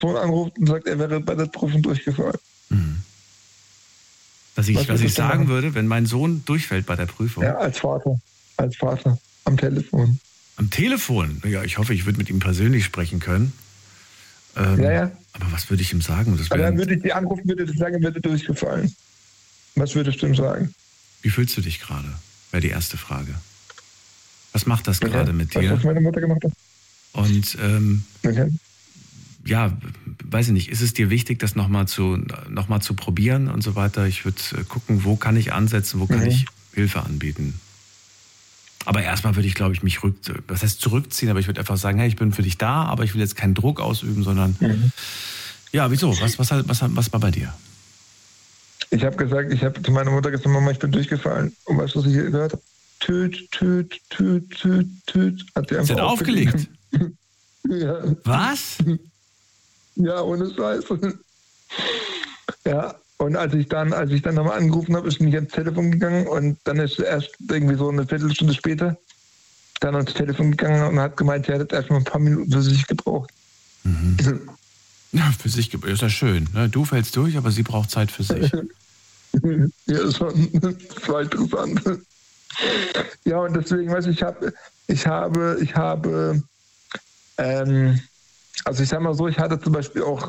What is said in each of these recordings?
Sohn anruft und sagt, er wäre bei der Prüfung durchgefallen. Mhm. Was ich sagen würde, wenn mein Sohn durchfällt bei der Prüfung. Ja, als Vater, am Telefon. Am Telefon? Ja, ich hoffe, ich würde mit ihm persönlich sprechen können. Ja. Aber was würde ich ihm sagen? Aber dann würde ich die anrufen, würde ich sagen, er würde durchgefallen. Was würdest du ihm sagen? Wie fühlst du dich gerade? Wäre die erste Frage. Was macht das gerade mit dir? Was meine Mutter gemacht hat. Und ja, weiß ich nicht, ist es dir wichtig, das nochmal zu probieren und so weiter? Ich würde gucken, wo kann ich ansetzen, wo kann ich Hilfe anbieten. Aber erstmal würde ich, glaube ich, mich zurückziehen, aber ich würde einfach sagen, hey, ich bin für dich da, aber ich will jetzt keinen Druck ausüben, sondern ja, wieso? Was war bei dir? Ich habe zu meiner Mutter gesagt, Mama, ich bin durchgefallen. Und weißt du, was ich hier gehört habe? Tüt. Hat sie einfach aufgelegt? Ja. Was? Ja, ohne Scheiß. Ja, und als ich dann nochmal angerufen habe, ist sie nicht ans Telefon gegangen und dann ist sie erst irgendwie so eine Viertelstunde später dann ans Telefon gegangen und hat gemeint, sie hat erst mal ein paar Minuten für sich gebraucht. Mhm. Ja, für sich ist ja schön. Ne? Du fällst durch, aber sie braucht Zeit für sich. Ja, das war interessant. Ja, und deswegen, weißt du, ich sag mal so, ich hatte zum Beispiel auch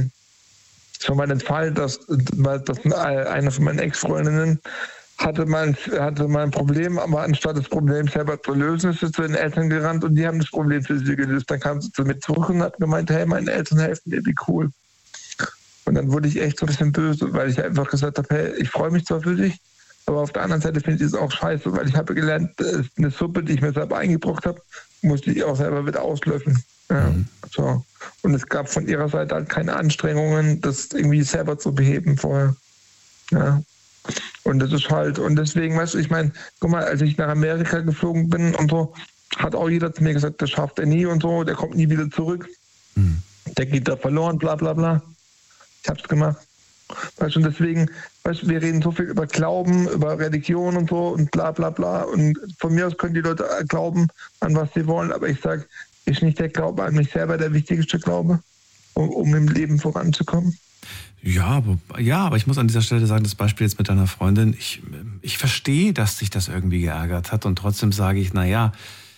schon mal den Fall, dass eine von meinen Ex-Freundinnen hatte mal ein Problem, aber anstatt das Problem selber zu lösen, ist sie zu den Eltern gerannt und die haben das Problem für sie gelöst. Dann kam sie zu mir zurück und hat gemeint, hey, meine Eltern helfen mir, wie cool. Und dann wurde ich echt so ein bisschen böse, weil ich einfach gesagt habe, hey, ich freue mich zwar für dich, aber auf der anderen Seite finde ich es auch scheiße, weil ich habe gelernt, eine Suppe, die ich mir selber eingebrockt habe, musste ich auch selber wieder auslöffeln. Ja, so. Und es gab von ihrer Seite halt keine Anstrengungen, das irgendwie selber zu beheben vorher. Ja. Und das ist halt, und deswegen, weißt du, ich meine, guck mal, als ich nach Amerika geflogen bin und so, hat auch jeder zu mir gesagt, das schafft er nie und so, der kommt nie wieder zurück. Der geht da verloren, bla bla bla. Ich hab's gemacht. Weißt du, und deswegen, weißt du, wir reden so viel über Glauben, über Religion und so und bla bla bla. Und von mir aus können die Leute glauben, an was sie wollen, aber ich sage, ist nicht der Glaube an mich selber der wichtigste Glaube, um im Leben voranzukommen? Ja, aber ich muss an dieser Stelle sagen, das Beispiel jetzt mit deiner Freundin, ich verstehe, dass sich das irgendwie geärgert hat und trotzdem sage ich, naja,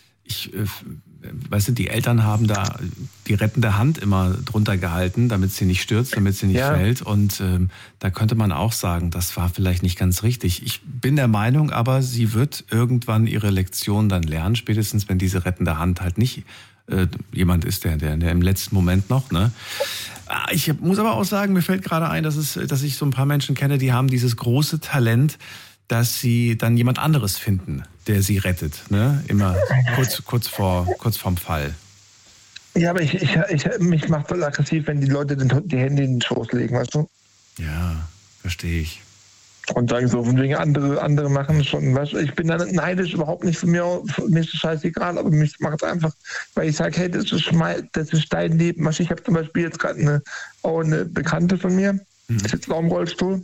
weißt du, die Eltern haben da die rettende Hand immer drunter gehalten, damit sie nicht stürzt, damit sie nicht fällt. Und da könnte man auch sagen, das war vielleicht nicht ganz richtig. Ich bin der Meinung, aber sie wird irgendwann ihre Lektion dann lernen, spätestens wenn diese rettende Hand halt nicht jemand ist, der im letzten Moment noch, ne? Ich muss aber auch sagen, mir fällt gerade ein, dass ich so ein paar Menschen kenne, die haben dieses große Talent, dass sie dann jemand anderes finden, der sie rettet, ne? Immer kurz vorm Fall. Ja, aber mich macht voll aggressiv, wenn die Leute die Hände in den Schoß legen, weißt du? Ja, verstehe ich. Und sagen so, von wegen andere machen schon, weißt du, ich bin da neidisch, überhaupt nicht von mir ist es scheißegal, aber mich macht es einfach, weil ich sage, hey, das ist dein Leben. Weißt du, ich habe zum Beispiel jetzt gerade eine Bekannte von mir, die sitzt auch im Rollstuhl,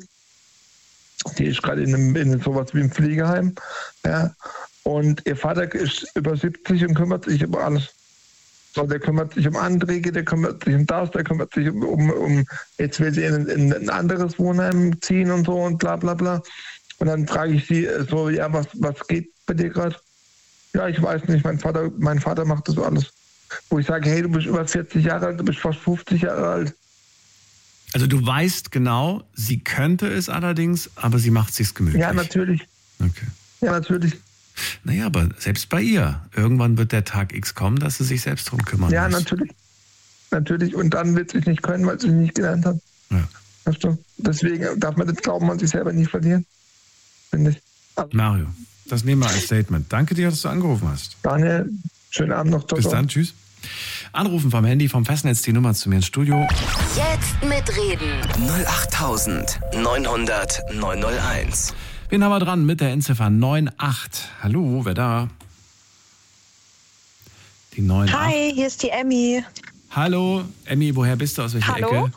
die ist gerade in sowas wie im Pflegeheim, ja, und ihr Vater ist über 70 und kümmert sich über alles. So, der kümmert sich um Anträge, der kümmert sich um das, der kümmert sich um jetzt will sie in ein anderes Wohnheim ziehen und so und bla bla bla. Und dann frage ich sie so, ja, was geht bei dir gerade? Ja, ich weiß nicht, mein Vater macht das alles. Wo ich sage, hey, du bist über 40 Jahre alt, du bist fast 50 Jahre alt. Also du weißt genau, sie könnte es allerdings, aber sie macht es sich gemütlich. Ja, natürlich. Okay. Ja, natürlich. Naja, aber selbst bei ihr. Irgendwann wird der Tag X kommen, dass sie sich selbst drum kümmern muss. Ja, natürlich. Natürlich. Und dann wird sie es nicht können, weil sie es nicht gelernt hat. Ja. Weißt du? Deswegen darf man das Glauben an sich selber nicht verlieren. Finde ich. Mario, das nehmen wir als Statement. Danke dir, dass du angerufen hast. Daniel, schönen Abend noch. Bis dann, tschüss. Anrufen vom Handy, vom Festnetz, die Nummer zu mir ins Studio. Jetzt mitreden. 08900 901. Wen haben wir dran mit der Endziffer 98? Hallo, wer da? Die 98. Hi, hier ist die Emmy. Hallo, Emmy, woher bist du? Aus welcher Ecke?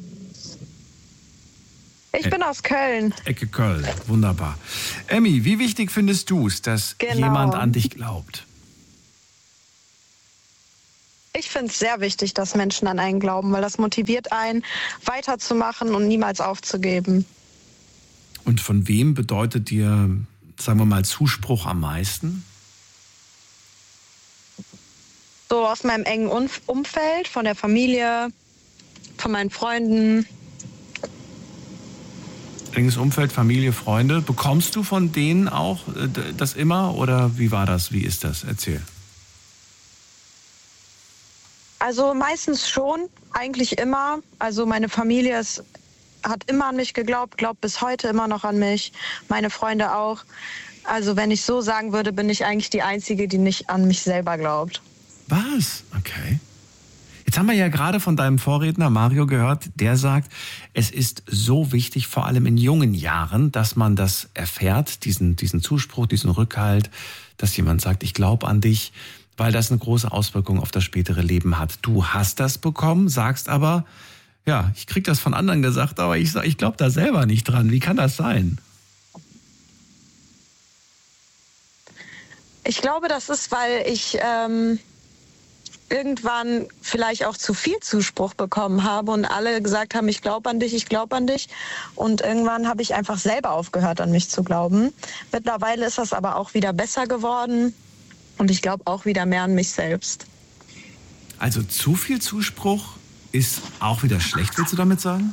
Ich bin aus Köln. Ecke Köln, wunderbar. Emmy, wie wichtig findest du es, dass jemand an dich glaubt? Ich finde es sehr wichtig, dass Menschen an einen glauben, weil das motiviert einen, weiterzumachen und niemals aufzugeben. Und von wem bedeutet dir, sagen wir mal, Zuspruch am meisten? So aus meinem engen Umfeld, von der Familie, von meinen Freunden. Enges Umfeld, Familie, Freunde. Bekommst du von denen auch das immer oder wie war das? Wie ist das? Erzähl. Also meistens schon, eigentlich immer. Also meine Familie hat immer an mich geglaubt, glaubt bis heute immer noch an mich. Meine Freunde auch. Also wenn ich so sagen würde, bin ich eigentlich die Einzige, die nicht an mich selber glaubt. Was? Okay. Jetzt haben wir ja gerade von deinem Vorredner Mario gehört, der sagt, es ist so wichtig, vor allem in jungen Jahren, dass man das erfährt, diesen Zuspruch, diesen Rückhalt, dass jemand sagt, ich glaube an dich, weil das eine große Auswirkung auf das spätere Leben hat. Du hast das bekommen, sagst aber, ja, ich krieg das von anderen gesagt, aber ich glaube da selber nicht dran. Wie kann das sein? Ich glaube, das ist, weil ich irgendwann vielleicht auch zu viel Zuspruch bekommen habe und alle gesagt haben, ich glaube an dich, ich glaube an dich. Und irgendwann habe ich einfach selber aufgehört, an mich zu glauben. Mittlerweile ist das aber auch wieder besser geworden und ich glaube auch wieder mehr an mich selbst. Also zu viel Zuspruch ist auch wieder schlecht, willst du damit sagen?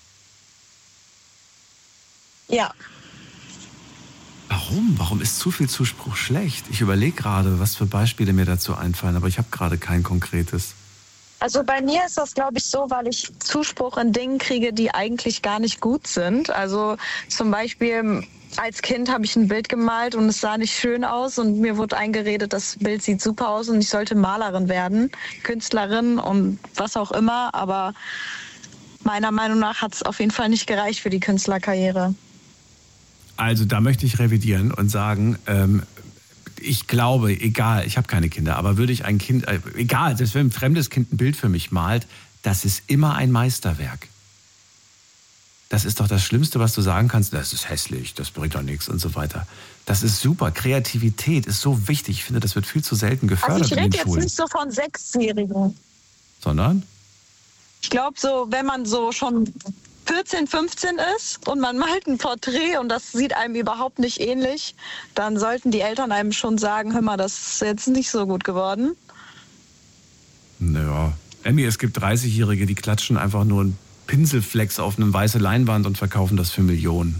Ja. Warum? Warum ist zu viel Zuspruch schlecht? Ich überlege gerade, was für Beispiele mir dazu einfallen, aber ich habe gerade kein konkretes. Also bei mir ist das, glaube ich, so, weil ich Zuspruch in Dingen kriege, die eigentlich gar nicht gut sind. Also zum Beispiel als Kind habe ich ein Bild gemalt und es sah nicht schön aus und mir wurde eingeredet, das Bild sieht super aus und ich sollte Malerin werden, Künstlerin und was auch immer. Aber meiner Meinung nach hat es auf jeden Fall nicht gereicht für die Künstlerkarriere. Also da möchte ich revidieren und sagen, ich glaube, egal, ich habe keine Kinder, aber würde ich ein Kind, egal, selbst wenn ein fremdes Kind ein Bild für mich malt, das ist immer ein Meisterwerk. Das ist doch das Schlimmste, was du sagen kannst, das ist hässlich, das bringt doch nichts und so weiter. Das ist super, Kreativität ist so wichtig, ich finde, das wird viel zu selten gefördert in den Schulen. Also ich rede jetzt nicht so von 6-Jährigen. Sondern? Ich glaube so, wenn man so schon 14, 15 ist und man malt ein Porträt und das sieht einem überhaupt nicht ähnlich, dann sollten die Eltern einem schon sagen, hör mal, das ist jetzt nicht so gut geworden. Naja, Emmy, es gibt 30-Jährige, die klatschen einfach nur einen Pinselflex auf eine weiße Leinwand und verkaufen das für Millionen.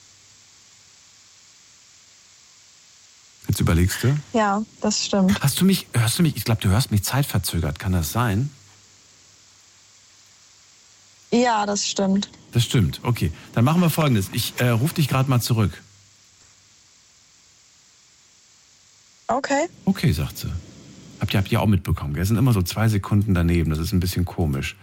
Jetzt überlegst du? Ja, das stimmt. Hörst du mich, ich glaube, du hörst mich zeitverzögert, kann das sein? Ja, das stimmt. Das stimmt, okay. Dann machen wir Folgendes. Ich rufe dich gerade mal zurück. Okay. Okay, sagt sie. Habt ihr auch mitbekommen, gell? Es sind immer so 2 Sekunden daneben. Das ist ein bisschen komisch.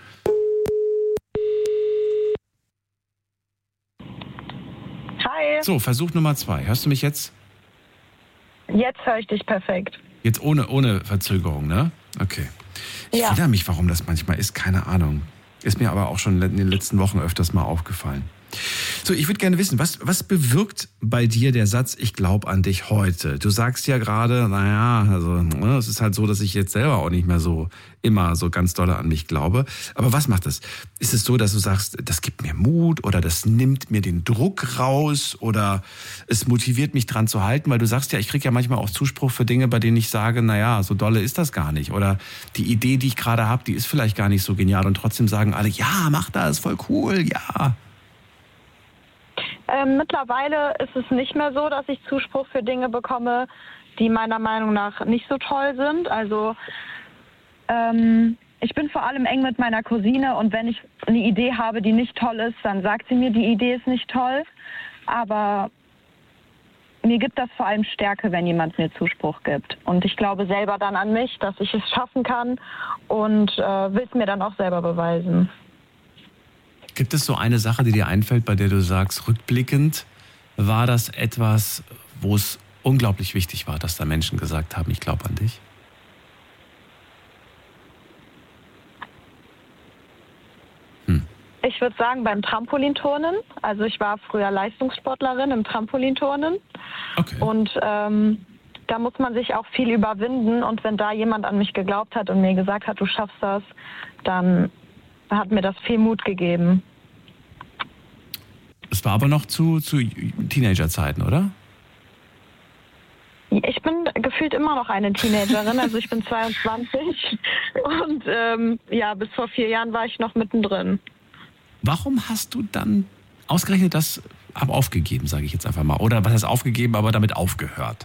Hi. So, Versuch Nummer 2. Hörst du mich jetzt? Jetzt höre ich dich perfekt. Jetzt ohne Verzögerung, ne? Okay. Ich wundere mich, warum das manchmal ist. Keine Ahnung. Ist mir aber auch schon in den letzten Wochen öfters mal aufgefallen. So, ich würde gerne wissen, was bewirkt bei dir der Satz, ich glaube an dich heute? Du sagst ja gerade, es ist halt so, dass ich jetzt selber auch nicht mehr so immer so ganz doll an mich glaube. Aber was macht das? Ist es so, dass du sagst, das gibt mir Mut oder das nimmt mir den Druck raus oder es motiviert mich dran zu halten? Weil du sagst ja, ich kriege ja manchmal auch Zuspruch für Dinge, bei denen ich sage, so dolle ist das gar nicht. Oder die Idee, die ich gerade habe, die ist vielleicht gar nicht so genial und trotzdem sagen alle, ja, mach das, voll cool, ja. Mittlerweile ist es nicht mehr so, dass ich Zuspruch für Dinge bekomme, die meiner Meinung nach nicht so toll sind. Also ich bin vor allem eng mit meiner Cousine und wenn ich eine Idee habe, die nicht toll ist, dann sagt sie mir, die Idee ist nicht toll. Aber mir gibt das vor allem Stärke, wenn jemand mir Zuspruch gibt. Und ich glaube selber dann an mich, dass ich es schaffen kann und will es mir dann auch selber beweisen. Gibt es so eine Sache, die dir einfällt, bei der du sagst, rückblickend war das etwas, wo es unglaublich wichtig war, dass da Menschen gesagt haben, ich glaube an dich? Ich würde sagen beim Trampolinturnen. Also ich war früher Leistungssportlerin im Trampolinturnen. Okay. Und da muss man sich auch viel überwinden. Und wenn da jemand an mich geglaubt hat und mir gesagt hat, du schaffst das, dann hat mir das viel Mut gegeben. Es war aber noch zu Teenagerzeiten, oder? Ich bin gefühlt immer noch eine Teenagerin, also ich bin 22 und bis vor 4 Jahren war ich noch mittendrin. Warum hast du dann ausgerechnet das aufgegeben, sage ich jetzt einfach mal? Oder was heißt aufgegeben, aber damit aufgehört?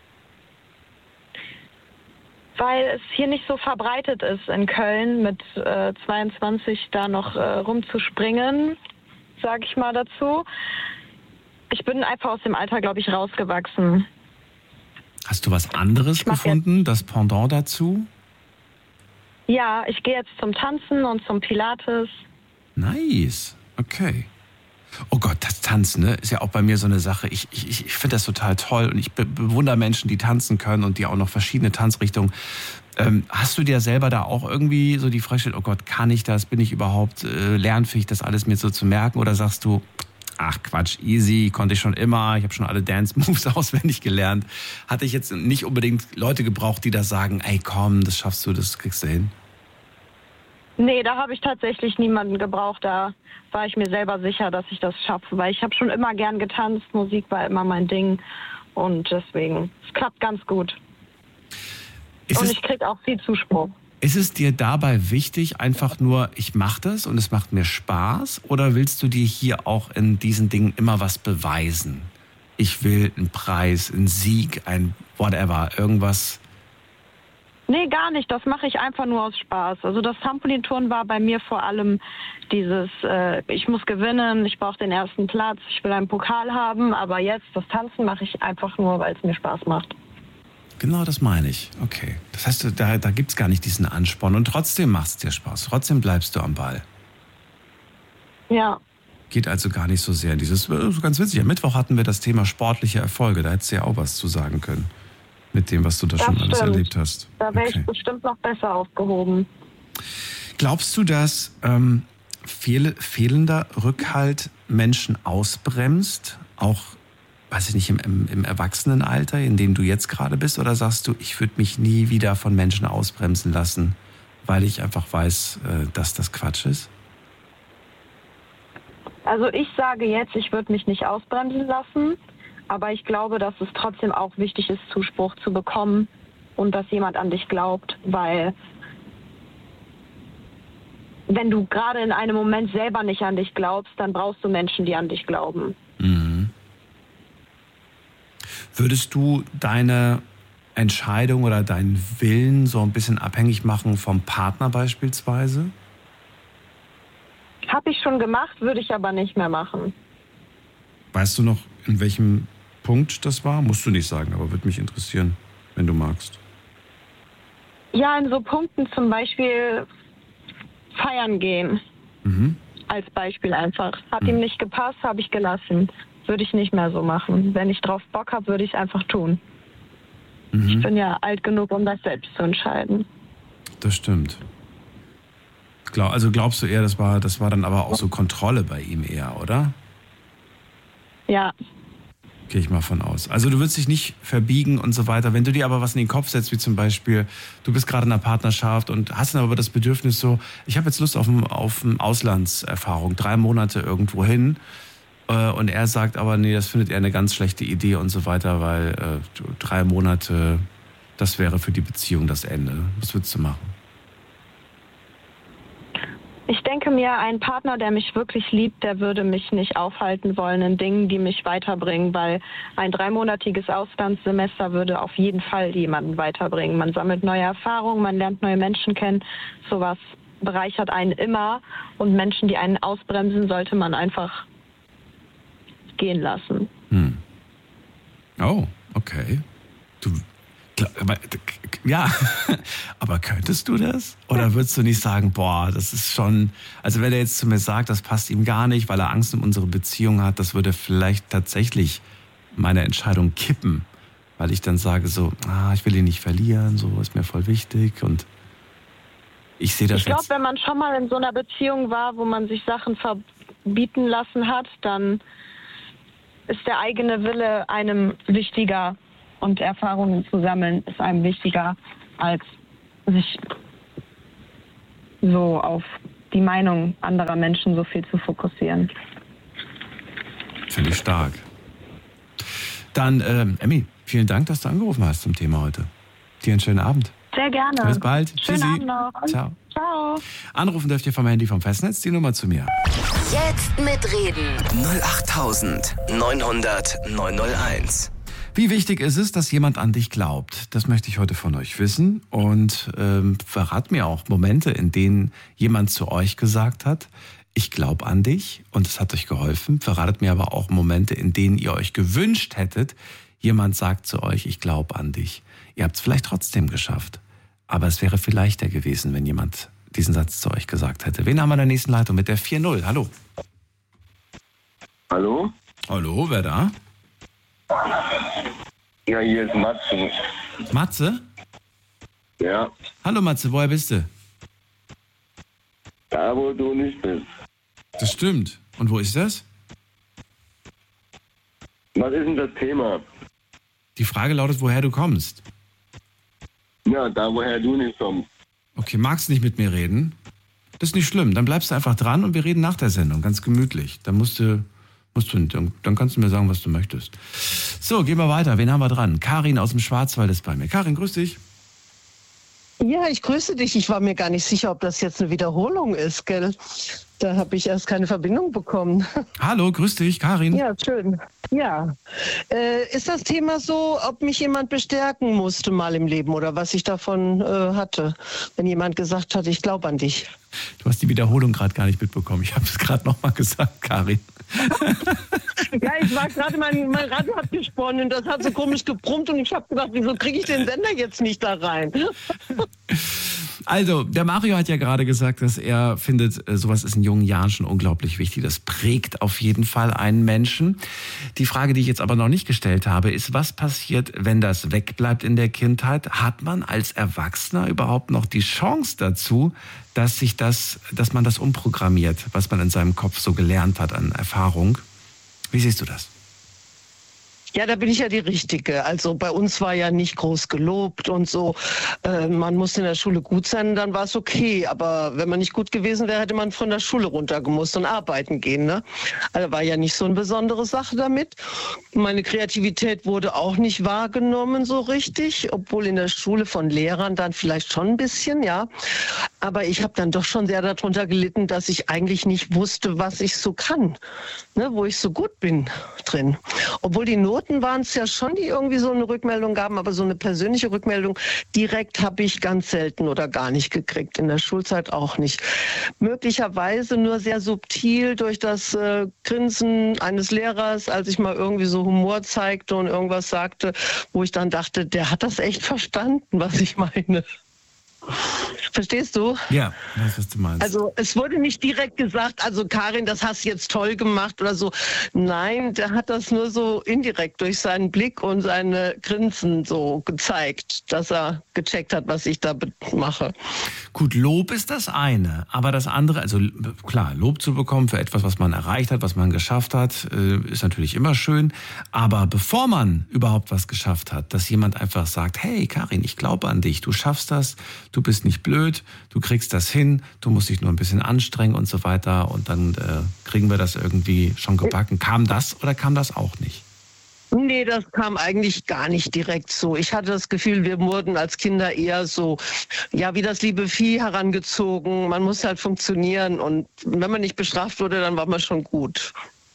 Weil es hier nicht so verbreitet ist in Köln mit 22 da noch rumzuspringen, sage ich mal dazu. Ich bin einfach aus dem Alter, glaube ich, rausgewachsen. Hast du was anderes gefunden, das Pendant dazu? Ja, ich gehe jetzt zum Tanzen und zum Pilates. Nice, okay. Oh Gott, das Tanzen, ne, ist ja auch bei mir so eine Sache. Ich finde das total toll und ich bewundere Menschen, die tanzen können und die auch noch verschiedene Tanzrichtungen. Hast du dir selber da auch irgendwie so die Frage gestellt, oh Gott, kann ich das? Bin ich überhaupt lernfähig, das alles mir so zu merken? Oder sagst du, ach Quatsch, easy, konnte ich schon immer, ich habe schon alle Dance-Moves auswendig gelernt. Hatte ich jetzt nicht unbedingt Leute gebraucht, die da sagen, ey komm, das schaffst du, das kriegst du hin? Nee, da habe ich tatsächlich niemanden gebraucht. Da war ich mir selber sicher, dass ich das schaffe, weil ich habe schon immer gern getanzt, Musik war immer mein Ding und deswegen, es klappt ganz gut. Und ich kriege auch viel Zuspruch. Ist es dir dabei wichtig, einfach nur, ich mache das und es macht mir Spaß? Oder willst du dir hier auch in diesen Dingen immer was beweisen? Ich will einen Preis, einen Sieg, ein whatever, irgendwas. Nee, gar nicht. Das mache ich einfach nur aus Spaß. Also das Trampolinturnen war bei mir vor allem dieses, ich muss gewinnen, ich brauche den ersten Platz, ich will einen Pokal haben. Aber jetzt, das Tanzen mache ich einfach nur, weil es mir Spaß macht. Genau, das meine ich. Okay. Das heißt, da gibt es gar nicht diesen Ansporn. Und trotzdem macht es dir Spaß. Trotzdem bleibst du am Ball. Ja. Geht also gar nicht so sehr in dieses, ganz witzig, am Mittwoch hatten wir das Thema sportliche Erfolge. Da hättest du ja auch was zu sagen können. Mit dem, was du da schon alles erlebt hast. Da wäre ich bestimmt noch besser aufgehoben. Glaubst du, dass fehlender Rückhalt Menschen ausbremst? Auch, weiß ich nicht, im Erwachsenenalter, in dem du jetzt gerade bist? Oder sagst du, ich würde mich nie wieder von Menschen ausbremsen lassen, weil ich einfach weiß, dass das Quatsch ist? Also ich sage jetzt, ich würde mich nicht ausbremsen lassen. Aber ich glaube, dass es trotzdem auch wichtig ist, Zuspruch zu bekommen und dass jemand an dich glaubt, weil wenn du gerade in einem Moment selber nicht an dich glaubst, dann brauchst du Menschen, die an dich glauben. Mhm. Würdest du deine Entscheidung oder deinen Willen so ein bisschen abhängig machen vom Partner beispielsweise? Habe ich schon gemacht, würde ich aber nicht mehr machen. Weißt du noch, in welchem Punkt das war? Musst du nicht sagen, aber würde mich interessieren, wenn du magst. Ja, in so Punkten zum Beispiel feiern gehen. Mhm. Als Beispiel einfach. Hat ihm nicht gepasst, habe ich gelassen. Würde ich nicht mehr so machen. Wenn ich drauf Bock habe, würde ich es einfach tun. Mhm. Ich bin ja alt genug, um das selbst zu entscheiden. Das stimmt. Also glaubst du eher, das war dann aber auch so Kontrolle bei ihm eher, oder? Ja. Gehe ich mal von aus. Also du würdest dich nicht verbiegen und so weiter. Wenn du dir aber was in den Kopf setzt, wie zum Beispiel, du bist gerade in einer Partnerschaft und hast dann aber das Bedürfnis so, ich habe jetzt Lust auf eine Auslandserfahrung, 3 Monate irgendwo hin. Und er sagt aber, nee, das findet er eine ganz schlechte Idee und so weiter, weil 3 Monate, das wäre für die Beziehung das Ende. Was würdest du machen? Ich denke mir, ein Partner, der mich wirklich liebt, der würde mich nicht aufhalten wollen in Dingen, die mich weiterbringen, weil ein 3-monatiges Auslandssemester würde auf jeden Fall jemanden weiterbringen. Man sammelt neue Erfahrungen, man lernt neue Menschen kennen. Sowas bereichert einen immer und Menschen, die einen ausbremsen, sollte man einfach gehen lassen. Oh, okay. Ja, aber könntest du das? Oder würdest du nicht sagen, boah, das ist schon, also wenn er jetzt zu mir sagt, das passt ihm gar nicht, weil er Angst um unsere Beziehung hat, das würde vielleicht tatsächlich meine Entscheidung kippen, weil ich dann sage so, ich will ihn nicht verlieren, so ist mir voll wichtig und ich sehe das jetzt. Ich glaube, wenn man schon mal in so einer Beziehung war, wo man sich Sachen verbieten lassen hat, dann ist der eigene Wille einem wichtiger und Erfahrungen zu sammeln, ist einem wichtiger, als sich so auf die Meinung anderer Menschen so viel zu fokussieren. Finde ich stark. Dann, Emmy, vielen Dank, dass du angerufen hast zum Thema heute. Dir einen schönen Abend. Sehr gerne. Bis bald. Schönen Tschüssi. Abend noch. Ciao. Ciao. Anrufen dürft ihr vom Handy vom Festnetz, die Nummer zu mir. Jetzt mitreden. 08900 901. Wie wichtig ist es, dass jemand an dich glaubt? Das möchte ich heute von euch wissen. Und verrat mir auch Momente, in denen jemand zu euch gesagt hat, ich glaube an dich und es hat euch geholfen. Verratet mir aber auch Momente, in denen ihr euch gewünscht hättet, jemand sagt zu euch, ich glaube an dich. Ihr habt es vielleicht trotzdem geschafft. Aber es wäre viel leichter gewesen, wenn jemand diesen Satz zu euch gesagt hätte. Wen haben wir in der nächsten Leitung mit der 4-0? Hallo. Hallo? Hallo, wer da? Ja, hier ist Matze. Matze? Ja, Hallo Matze, woher bist du? da wo du nicht bist. Das stimmt. Und wo ist das? Was ist denn das Thema? Die Frage lautet, woher du kommst. Ja, da woher du nicht kommst. Okay, magst nicht mit mir reden? Das ist nicht schlimm. Dann bleibst du einfach dran und wir reden nach der Sendung, ganz gemütlich. Dann dann kannst du mir sagen, was du möchtest. So, gehen wir weiter. Wen haben wir dran? Karin aus dem Schwarzwald ist bei mir. Karin, grüß dich. Ja, ich grüße dich. Ich war mir gar nicht sicher, ob das jetzt eine Wiederholung ist, gell? Da habe ich erst keine Verbindung bekommen. Hallo, grüß dich, Karin. Ja, schön. Ja. Ist das Thema so, ob mich jemand bestärken musste mal im Leben oder was ich davon hatte, wenn jemand gesagt hat, ich glaube an dich? Du hast die Wiederholung gerade gar nicht mitbekommen. Ich habe es gerade nochmal gesagt, Karin. Ja, ich war gerade, mein Radio hat gesponnen und das hat so komisch gebrummt und ich habe gedacht, wieso kriege ich den Sender jetzt nicht da rein? Also, der Mario hat ja gerade gesagt, dass er findet, sowas ist in jungen Jahren schon unglaublich wichtig. Das prägt auf jeden Fall einen Menschen. Die Frage, die ich jetzt aber noch nicht gestellt habe, ist, was passiert, wenn das wegbleibt in der Kindheit? Hat man als Erwachsener überhaupt noch die Chance dazu, dass man das umprogrammiert, was man in seinem Kopf so gelernt hat an Erfahrung? Wie siehst du das? Ja, da bin ich ja die Richtige. Also bei uns war ja nicht groß gelobt und so. Man musste in der Schule gut sein, dann war es okay. Aber wenn man nicht gut gewesen wäre, hätte man von der Schule runtergemusst und arbeiten gehen. Ne? Also war ja nicht so eine besondere Sache damit. Meine Kreativität wurde auch nicht wahrgenommen so richtig, obwohl in der Schule von Lehrern dann vielleicht schon ein bisschen, ja. Aber ich habe dann doch schon sehr darunter gelitten, dass ich eigentlich nicht wusste, was ich so kann, ne? Wo ich so gut bin drin. Obwohl die Noten waren es ja schon, die irgendwie so eine Rückmeldung gaben, aber so eine persönliche Rückmeldung direkt habe ich ganz selten oder gar nicht gekriegt, in der Schulzeit auch nicht. Möglicherweise nur sehr subtil durch das Grinsen eines Lehrers, als ich mal irgendwie so Humor zeigte und irgendwas sagte, wo ich dann dachte, der hat das echt verstanden, was ich meine. Verstehst du? Ja, ich weiß, was du meinst. Also es wurde nicht direkt gesagt, also Karin, das hast du jetzt toll gemacht oder so. Nein, der hat das nur so indirekt durch seinen Blick und seine Grinsen so gezeigt, dass er gecheckt hat, was ich da mache. Gut, Lob ist das eine, aber das andere, also klar, Lob zu bekommen für etwas, was man erreicht hat, was man geschafft hat, ist natürlich immer schön. Aber bevor man überhaupt was geschafft hat, dass jemand einfach sagt, hey Karin, ich glaube an dich, du schaffst das, du bist nicht blöd, du kriegst das hin, du musst dich nur ein bisschen anstrengen und so weiter und dann kriegen wir das irgendwie schon gebacken. Kam das oder kam das auch nicht? Nee, das kam eigentlich gar nicht direkt so. Ich hatte das Gefühl, wir wurden als Kinder eher so, ja, wie das liebe Vieh herangezogen. Man muss halt funktionieren und wenn man nicht bestraft wurde, dann war man schon gut.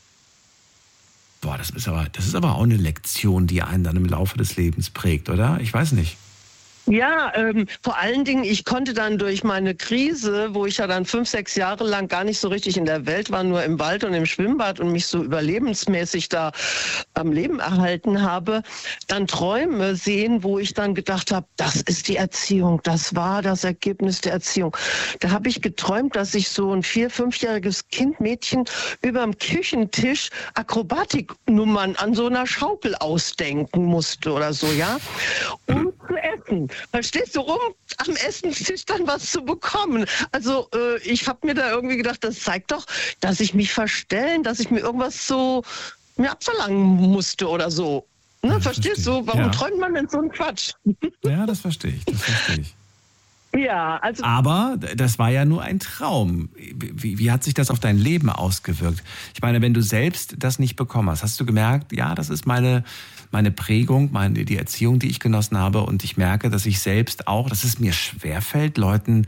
Boah, das ist aber auch eine Lektion, die einen dann im Laufe des Lebens prägt, oder? Ich weiß nicht. Ja, vor allen Dingen, ich konnte dann durch meine Krise, wo ich ja dann 5, 6 Jahre lang gar nicht so richtig in der Welt war, nur im Wald und im Schwimmbad und mich so überlebensmäßig da am Leben erhalten habe, dann Träume sehen, wo ich dann gedacht habe, das ist die Erziehung, das war das Ergebnis der Erziehung. Da habe ich geträumt, dass ich so ein 4-, 5-jähriges Mädchen überm Küchentisch Akrobatiknummern an so einer Schaukel ausdenken musste oder so, ja, um zu essen. Verstehst du, um am Essenstisch dann was zu bekommen? Also ich habe mir da irgendwie gedacht, das zeigt doch, dass ich mich verstellen, dass ich mir irgendwas so mir abverlangen musste oder so. Ne, verstehst du? Warum träumt man denn so einen Quatsch? Ja, das verstehe ich. Ja, also. Aber das war ja nur ein Traum. Wie hat sich das auf dein Leben ausgewirkt? Ich meine, wenn du selbst das nicht bekommen hast du gemerkt, ja, das ist meine Prägung, die Erziehung, die ich genossen habe. Und ich merke, dass ich selbst auch, dass es mir schwerfällt, Leuten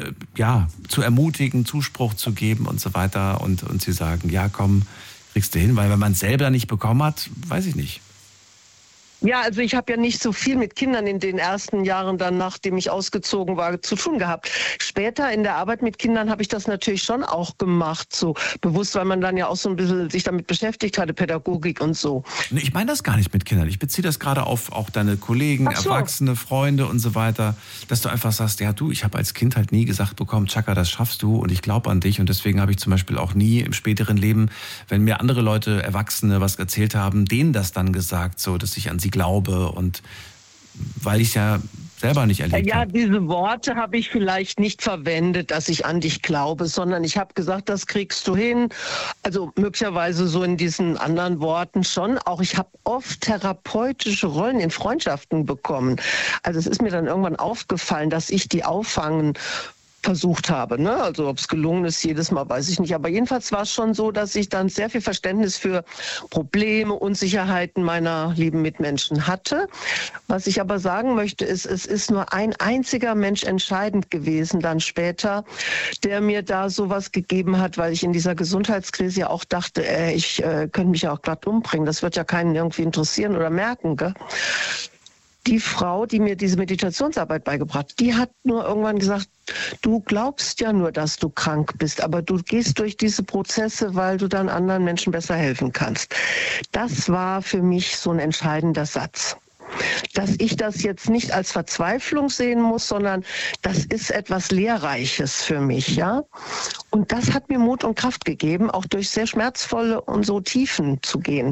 zu ermutigen, Zuspruch zu geben und so weiter. Und sie sagen, ja, komm, kriegst du hin. Weil wenn man es selber nicht bekommen hat, weiß ich nicht. Ja, also ich habe ja nicht so viel mit Kindern in den ersten Jahren dann, nachdem ich ausgezogen war, zu tun gehabt. Später in der Arbeit mit Kindern habe ich das natürlich schon auch gemacht, so bewusst, weil man dann ja auch so ein bisschen sich damit beschäftigt hatte, Pädagogik und so. Ich meine das gar nicht mit Kindern. Ich beziehe das gerade auf auch deine Kollegen, Erwachsene, Freunde und so weiter, dass du einfach sagst, ja du, ich habe als Kind halt nie gesagt bekommen, Chaka, das schaffst du und ich glaube an dich und deswegen habe ich zum Beispiel auch nie im späteren Leben, wenn mir andere Leute, Erwachsene was erzählt haben, denen das dann gesagt, so, dass ich an sie glaube und weil ich es ja selber nicht erlebt habe. Ja, diese Worte habe ich vielleicht nicht verwendet, dass ich an dich glaube, sondern ich habe gesagt, das kriegst du hin. Also möglicherweise so in diesen anderen Worten schon. Auch ich habe oft therapeutische Rollen in Freundschaften bekommen. Also es ist mir dann irgendwann aufgefallen, dass ich die auffangen versucht habe. Ne? Also ob es gelungen ist, jedes Mal weiß ich nicht. Aber jedenfalls war es schon so, dass ich dann sehr viel Verständnis für Probleme, Unsicherheiten meiner lieben Mitmenschen hatte. Was ich aber sagen möchte, ist, es ist nur ein einziger Mensch entscheidend gewesen dann später, der mir da sowas gegeben hat, weil ich in dieser Gesundheitskrise ja auch dachte, ich könnte mich ja auch glatt umbringen. Das wird ja keinen irgendwie interessieren oder merken, gell? Die Frau, die mir diese Meditationsarbeit beigebracht hat, die hat nur irgendwann gesagt, du glaubst ja nur, dass du krank bist, aber du gehst durch diese Prozesse, weil du dann anderen Menschen besser helfen kannst. Das war für mich so ein entscheidender Satz. Dass ich das jetzt nicht als Verzweiflung sehen muss, sondern das ist etwas Lehrreiches für mich, ja. Und das hat mir Mut und Kraft gegeben, auch durch sehr schmerzvolle und so Tiefen zu gehen.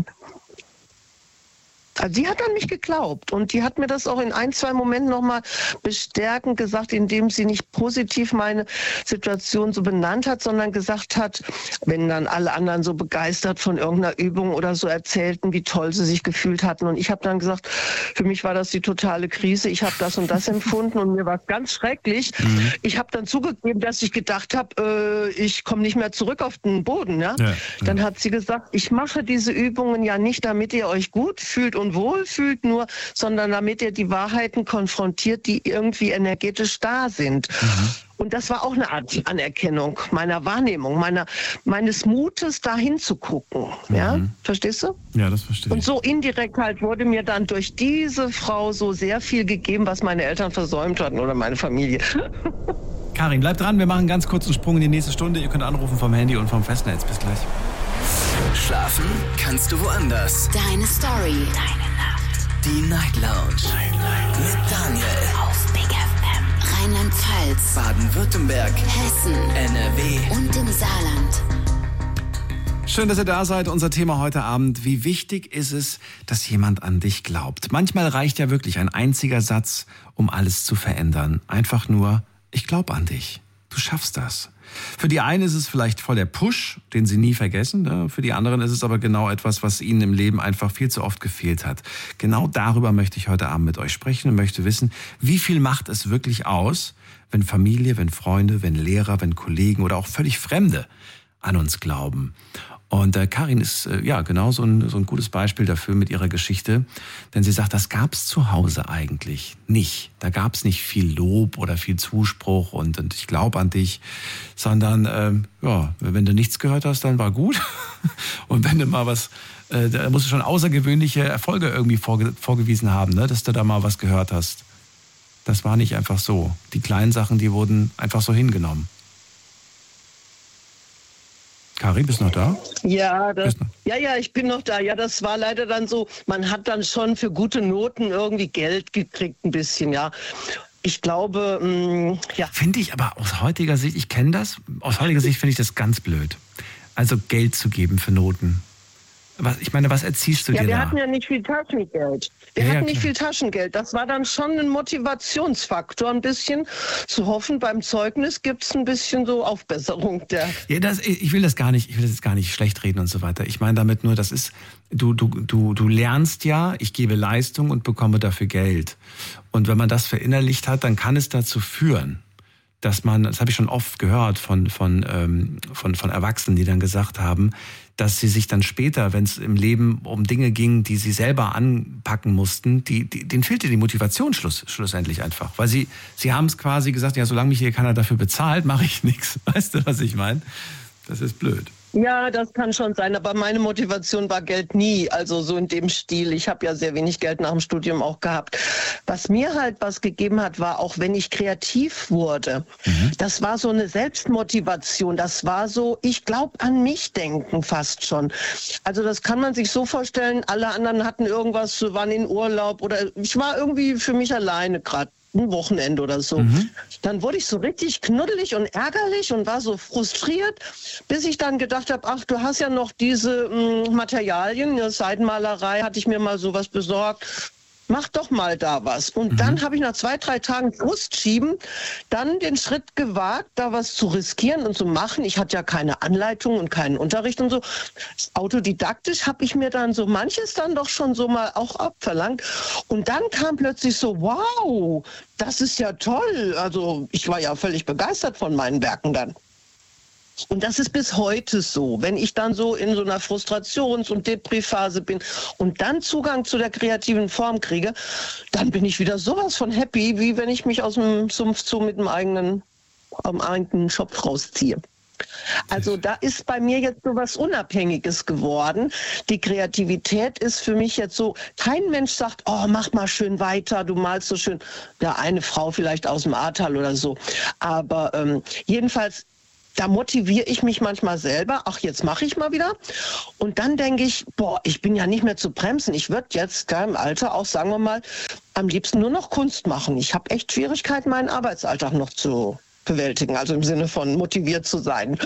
Also sie hat an mich geglaubt und die hat mir das auch in 1-2 Momenten nochmal bestärkend gesagt, indem sie nicht positiv meine Situation so benannt hat, sondern gesagt hat, wenn dann alle anderen so begeistert von irgendeiner Übung oder so erzählten, wie toll sie sich gefühlt hatten. Und ich habe dann gesagt, für mich war das die totale Krise, ich habe das und das empfunden und mir war es ganz schrecklich. Ich habe dann zugegeben, dass ich gedacht habe, ich komme nicht mehr zurück auf den Boden. Ja? Dann hat sie gesagt, ich mache diese Übungen ja nicht, damit ihr euch gut fühlt und wohlfühlt nur, sondern damit ihr die Wahrheiten konfrontiert, die irgendwie energetisch da sind. Und das war auch eine Art Anerkennung meiner Wahrnehmung, meines Mutes, da hinzugucken. Ja? Verstehst du? Ja, das verstehe ich. Und so indirekt halt wurde mir dann durch diese Frau so sehr viel gegeben, was meine Eltern versäumt hatten oder meine Familie. Karin, bleib dran, wir machen einen ganz kurzen Sprung in die nächste Stunde. Ihr könnt anrufen vom Handy und vom Festnetz. Bis gleich. Schlafen kannst du woanders. Deine Story. Deine Nacht. Die Night Lounge. Mit Daniel. Auf Big FM. Rheinland-Pfalz. Baden-Württemberg. Hessen. NRW. Und im Saarland. Schön, dass ihr da seid. Unser Thema heute Abend. Wie wichtig ist es, dass jemand an dich glaubt? Manchmal reicht ja wirklich ein einziger Satz, um alles zu verändern. Einfach nur, ich glaube an dich. Du schaffst das. Für die einen ist es vielleicht voll der Push, den sie nie vergessen. Ne? Für die anderen ist es aber genau etwas, was ihnen im Leben einfach viel zu oft gefehlt hat. Genau darüber möchte ich heute Abend mit euch sprechen und möchte wissen, wie viel macht es wirklich aus, wenn Familie, wenn Freunde, wenn Lehrer, wenn Kollegen oder auch völlig Fremde an uns glauben. Und Karin ist genau so ein gutes Beispiel dafür mit ihrer Geschichte. Denn sie sagt, das gab's zu Hause eigentlich nicht. Da gab's nicht viel Lob oder viel Zuspruch und ich glaube an dich. Sondern, wenn du nichts gehört hast, dann war gut. Und wenn du mal was, da musst du schon außergewöhnliche Erfolge irgendwie vorgewiesen haben, ne? Dass du da mal was gehört hast. Das war nicht einfach so. Die kleinen Sachen, die wurden einfach so hingenommen. Karin, bist du noch da? Ja, ich bin noch da. Ja, das war leider dann so, man hat dann schon für gute Noten irgendwie Geld gekriegt, ein bisschen, ja. Ich glaube, ja. Finde ich aber aus heutiger Sicht, ich kenne das, aus heutiger Sicht finde ich das ganz blöd. Also Geld zu geben für Noten. Was erziehst du dir da? Ja, wir hatten ja nicht viel Taschengeld. Das war dann schon ein Motivationsfaktor, ein bisschen zu hoffen, beim Zeugnis gibt es ein bisschen so Aufbesserung der... Ja, ich will das gar nicht schlecht reden und so weiter. Ich meine damit nur, das ist, du lernst ja, ich gebe Leistung und bekomme dafür Geld. Und wenn man das verinnerlicht hat, dann kann es dazu führen, dass man, das habe ich schon oft gehört von Erwachsenen, die dann gesagt haben, dass sie sich dann später, wenn es im Leben um Dinge ging, die sie selber anpacken mussten, denen fehlte die Motivation schlussendlich einfach. Weil sie haben es quasi gesagt, ja, solange mich hier keiner dafür bezahlt, mache ich nichts. Weißt du, was ich meine? Das ist blöd. Ja, das kann schon sein, aber meine Motivation war Geld nie, also so in dem Stil. Ich habe ja sehr wenig Geld nach dem Studium auch gehabt. Was mir halt was gegeben hat, war auch, wenn ich kreativ wurde, das war so eine Selbstmotivation, das war so, ich glaube an mich denken fast schon. Also das kann man sich so vorstellen, alle anderen hatten irgendwas, waren in Urlaub oder ich war irgendwie für mich alleine gerade. Ein Wochenende oder so. Dann wurde ich so richtig knuddelig und ärgerlich und war so frustriert, bis ich dann gedacht habe, ach, du hast ja noch diese Materialien, eine Seidenmalerei, hatte ich mir mal sowas besorgt. Mach doch mal da was. Und dann habe ich nach 2-3 Tagen Frust schieben, dann den Schritt gewagt, da was zu riskieren und zu machen. Ich hatte ja keine Anleitung und keinen Unterricht und so. Autodidaktisch habe ich mir dann so manches dann doch schon so mal auch abverlangt. Und dann kam plötzlich so, wow, das ist ja toll. Also ich war ja völlig begeistert von meinen Werken dann. Und das ist bis heute so. Wenn ich dann so in so einer Frustrations- und Depri-Phase bin und dann Zugang zu der kreativen Form kriege, dann bin ich wieder sowas von happy, wie wenn ich mich aus dem Sumpf mit dem eigenen Schopf rausziehe. Also da ist bei mir jetzt so was Unabhängiges geworden. Die Kreativität ist für mich jetzt so, kein Mensch sagt, oh, mach mal schön weiter, du malst so schön. Ja, eine Frau vielleicht aus dem Ahrtal oder so. Aber jedenfalls, da motiviere ich mich manchmal selber, ach, jetzt mache ich mal wieder. Und dann denke ich, boah, ich bin ja nicht mehr zu bremsen. Ich würde jetzt im Alter auch, sagen wir mal, am liebsten nur noch Kunst machen. Ich habe echt Schwierigkeiten, meinen Arbeitsalltag noch zu bewältigen, also im Sinne von motiviert zu sein.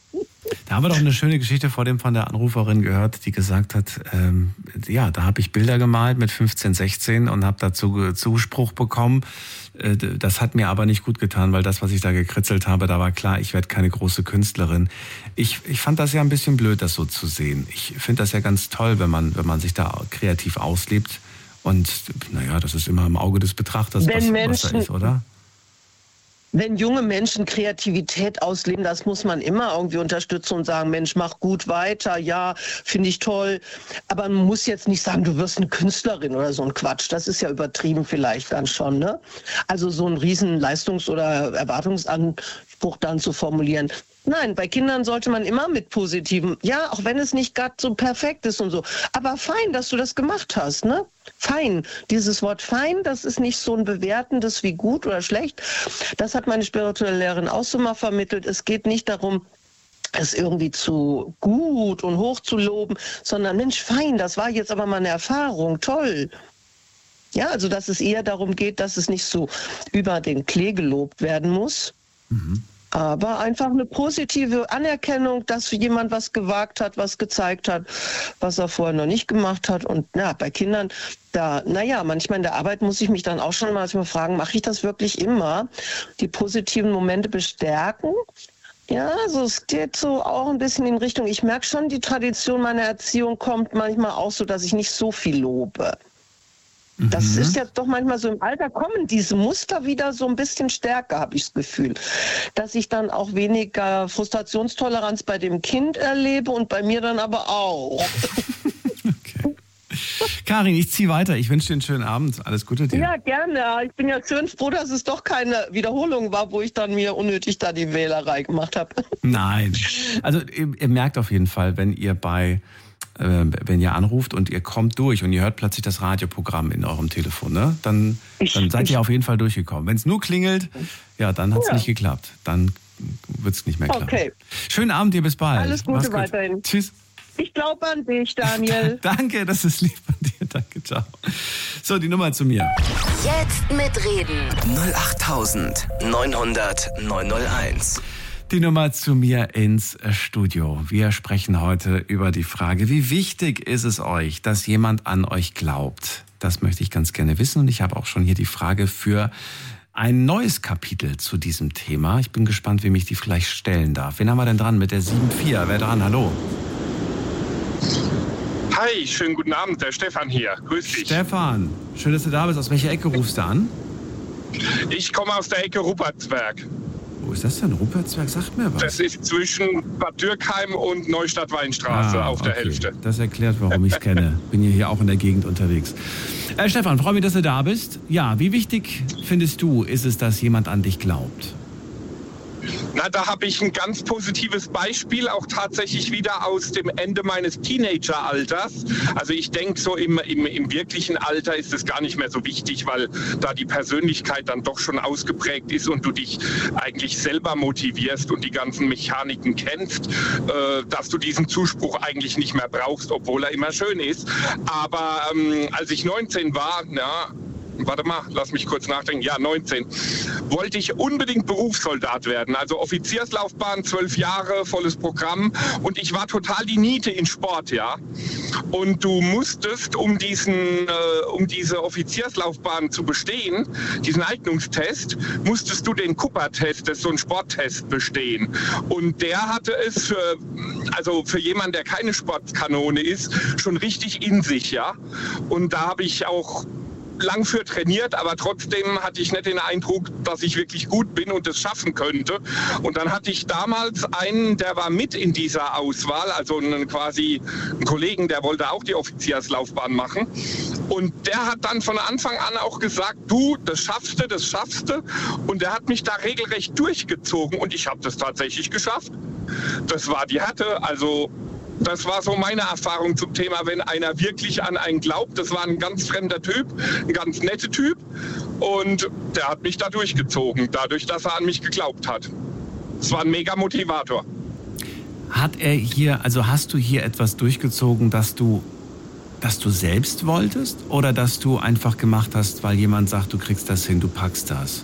Da haben wir doch eine schöne Geschichte von der Anruferin gehört, die gesagt hat, ja, da habe ich Bilder gemalt mit 15, 16 und habe dazu Zuspruch bekommen. Das hat mir aber nicht gut getan, weil das, was ich da gekritzelt habe, da war klar, ich werde keine große Künstlerin. Ich fand das ja ein bisschen blöd, das so zu sehen. Ich finde das ja ganz toll, wenn man sich da kreativ auslebt. Und naja, das ist immer im Auge des Betrachters, was da ist, oder? Wenn junge Menschen Kreativität ausleben, das muss man immer irgendwie unterstützen und sagen, Mensch, mach gut weiter, ja, finde ich toll. Aber man muss jetzt nicht sagen, du wirst eine Künstlerin oder so ein Quatsch. Das ist ja übertrieben vielleicht dann schon, ne? Also so einen riesen Leistungs- oder Erwartungsanspruch dann zu formulieren. Nein, bei Kindern sollte man immer mit Positivem, ja, auch wenn es nicht gerade so perfekt ist und so. Aber fein, dass du das gemacht hast, ne? Fein. Dieses Wort fein, das ist nicht so ein bewertendes wie gut oder schlecht. Das hat meine spirituelle Lehrerin auch so mal vermittelt. Es geht nicht darum, es irgendwie zu gut und hoch zu loben, sondern Mensch, fein, das war jetzt aber mal eine Erfahrung, toll. Ja, also dass es eher darum geht, dass es nicht so über den Klee gelobt werden muss. Aber einfach eine positive Anerkennung, dass jemand was gewagt hat, was gezeigt hat, was er vorher noch nicht gemacht hat. Und ja, bei Kindern, manchmal in der Arbeit muss ich mich dann auch schon mal fragen, mache ich das wirklich immer? Die positiven Momente bestärken? Ja, also es geht so auch ein bisschen in Richtung, ich merke schon, die Tradition meiner Erziehung kommt manchmal auch so, dass ich nicht so viel lobe. Das ist jetzt doch manchmal so, im Alter kommen diese Muster wieder so ein bisschen stärker, habe ich das Gefühl. Dass ich dann auch weniger Frustrationstoleranz bei dem Kind erlebe und bei mir dann aber auch. Okay. Karin, ich ziehe weiter. Ich wünsche dir einen schönen Abend. Alles Gute dir. Ja, gerne. Ich bin ja schön froh, dass es doch keine Wiederholung war, wo ich dann mir unnötig da die Wählerei gemacht habe. Nein. Also ihr merkt auf jeden Fall, wenn ihr anruft und ihr kommt durch und ihr hört plötzlich das Radioprogramm in eurem Telefon, ne? Dann seid ihr auf jeden Fall durchgekommen. Wenn es nur klingelt, ja, dann hat es nicht geklappt. Dann wird es nicht mehr klappen. Okay. Schönen Abend dir, bis bald. Alles Gute weiterhin. Tschüss. Ich glaube an dich, Daniel. Danke, das ist lieb von dir. Danke, ciao. So, die Nummer zu mir. Jetzt mitreden. 08900 901. Die Nummer zu mir ins Studio. Wir sprechen heute über die Frage, wie wichtig ist es euch, dass jemand an euch glaubt? Das möchte ich ganz gerne wissen und ich habe auch schon hier die Frage für ein neues Kapitel zu diesem Thema. Ich bin gespannt, wem ich die vielleicht stellen darf. Wen haben wir denn dran mit der 7-4? Wer dran? Hallo. Hi, schönen guten Abend, der Stefan hier. Grüß dich. Stefan, schön, dass du da bist. Aus welcher Ecke rufst du an? Ich komme aus der Ecke Ruppertsberg. Wo ist das denn? Ruppertsberg, sagt mir was. Das ist zwischen Bad Dürkheim und Neustadt-Weinstraße auf der Hälfte. Das erklärt, warum ich es kenne. Bin hier auch in der Gegend unterwegs. Stefan, freue mich, dass du da bist. Ja, wie wichtig findest du, ist es, dass jemand an dich glaubt? Na, da habe ich ein ganz positives Beispiel, auch tatsächlich wieder aus dem Ende meines Teenageralters. Also ich denke, so im wirklichen Alter ist es gar nicht mehr so wichtig, weil da die Persönlichkeit dann doch schon ausgeprägt ist und du dich eigentlich selber motivierst und die ganzen Mechaniken kennst, dass du diesen Zuspruch eigentlich nicht mehr brauchst, obwohl er immer schön ist. Aber als ich 19 war, warte mal, lass mich kurz nachdenken. Ja, 19. Wollte ich unbedingt Berufssoldat werden. Also Offizierslaufbahn, 12 Jahre, volles Programm. Und ich war total die Niete in Sport, ja. Und du musstest, um diese Offizierslaufbahn zu bestehen, diesen Eignungstest, musstest du den Cooper-Test, das ist so ein Sporttest, bestehen. Und der hatte es für jemanden, der keine Sportkanone ist, schon richtig in sich, ja. Und da habe ich auch lang für trainiert, aber trotzdem hatte ich nicht den Eindruck, dass ich wirklich gut bin und es schaffen könnte. Und dann hatte ich damals einen, der war mit in dieser Auswahl, also quasi einen Kollegen, der wollte auch die Offizierslaufbahn machen. Und der hat dann von Anfang an auch gesagt, du, das schaffst du. Und der hat mich da regelrecht durchgezogen und ich habe das tatsächlich geschafft. Das war die Härte, also das war so meine Erfahrung zum Thema, wenn einer wirklich an einen glaubt. Das war ein ganz fremder Typ, ein ganz netter Typ. Und der hat mich da durchgezogen, dadurch, dass er an mich geglaubt hat. Das war ein mega Motivator. Hast du hier etwas durchgezogen, dass du selbst wolltest? Oder dass du einfach gemacht hast, weil jemand sagt, du kriegst das hin, du packst das?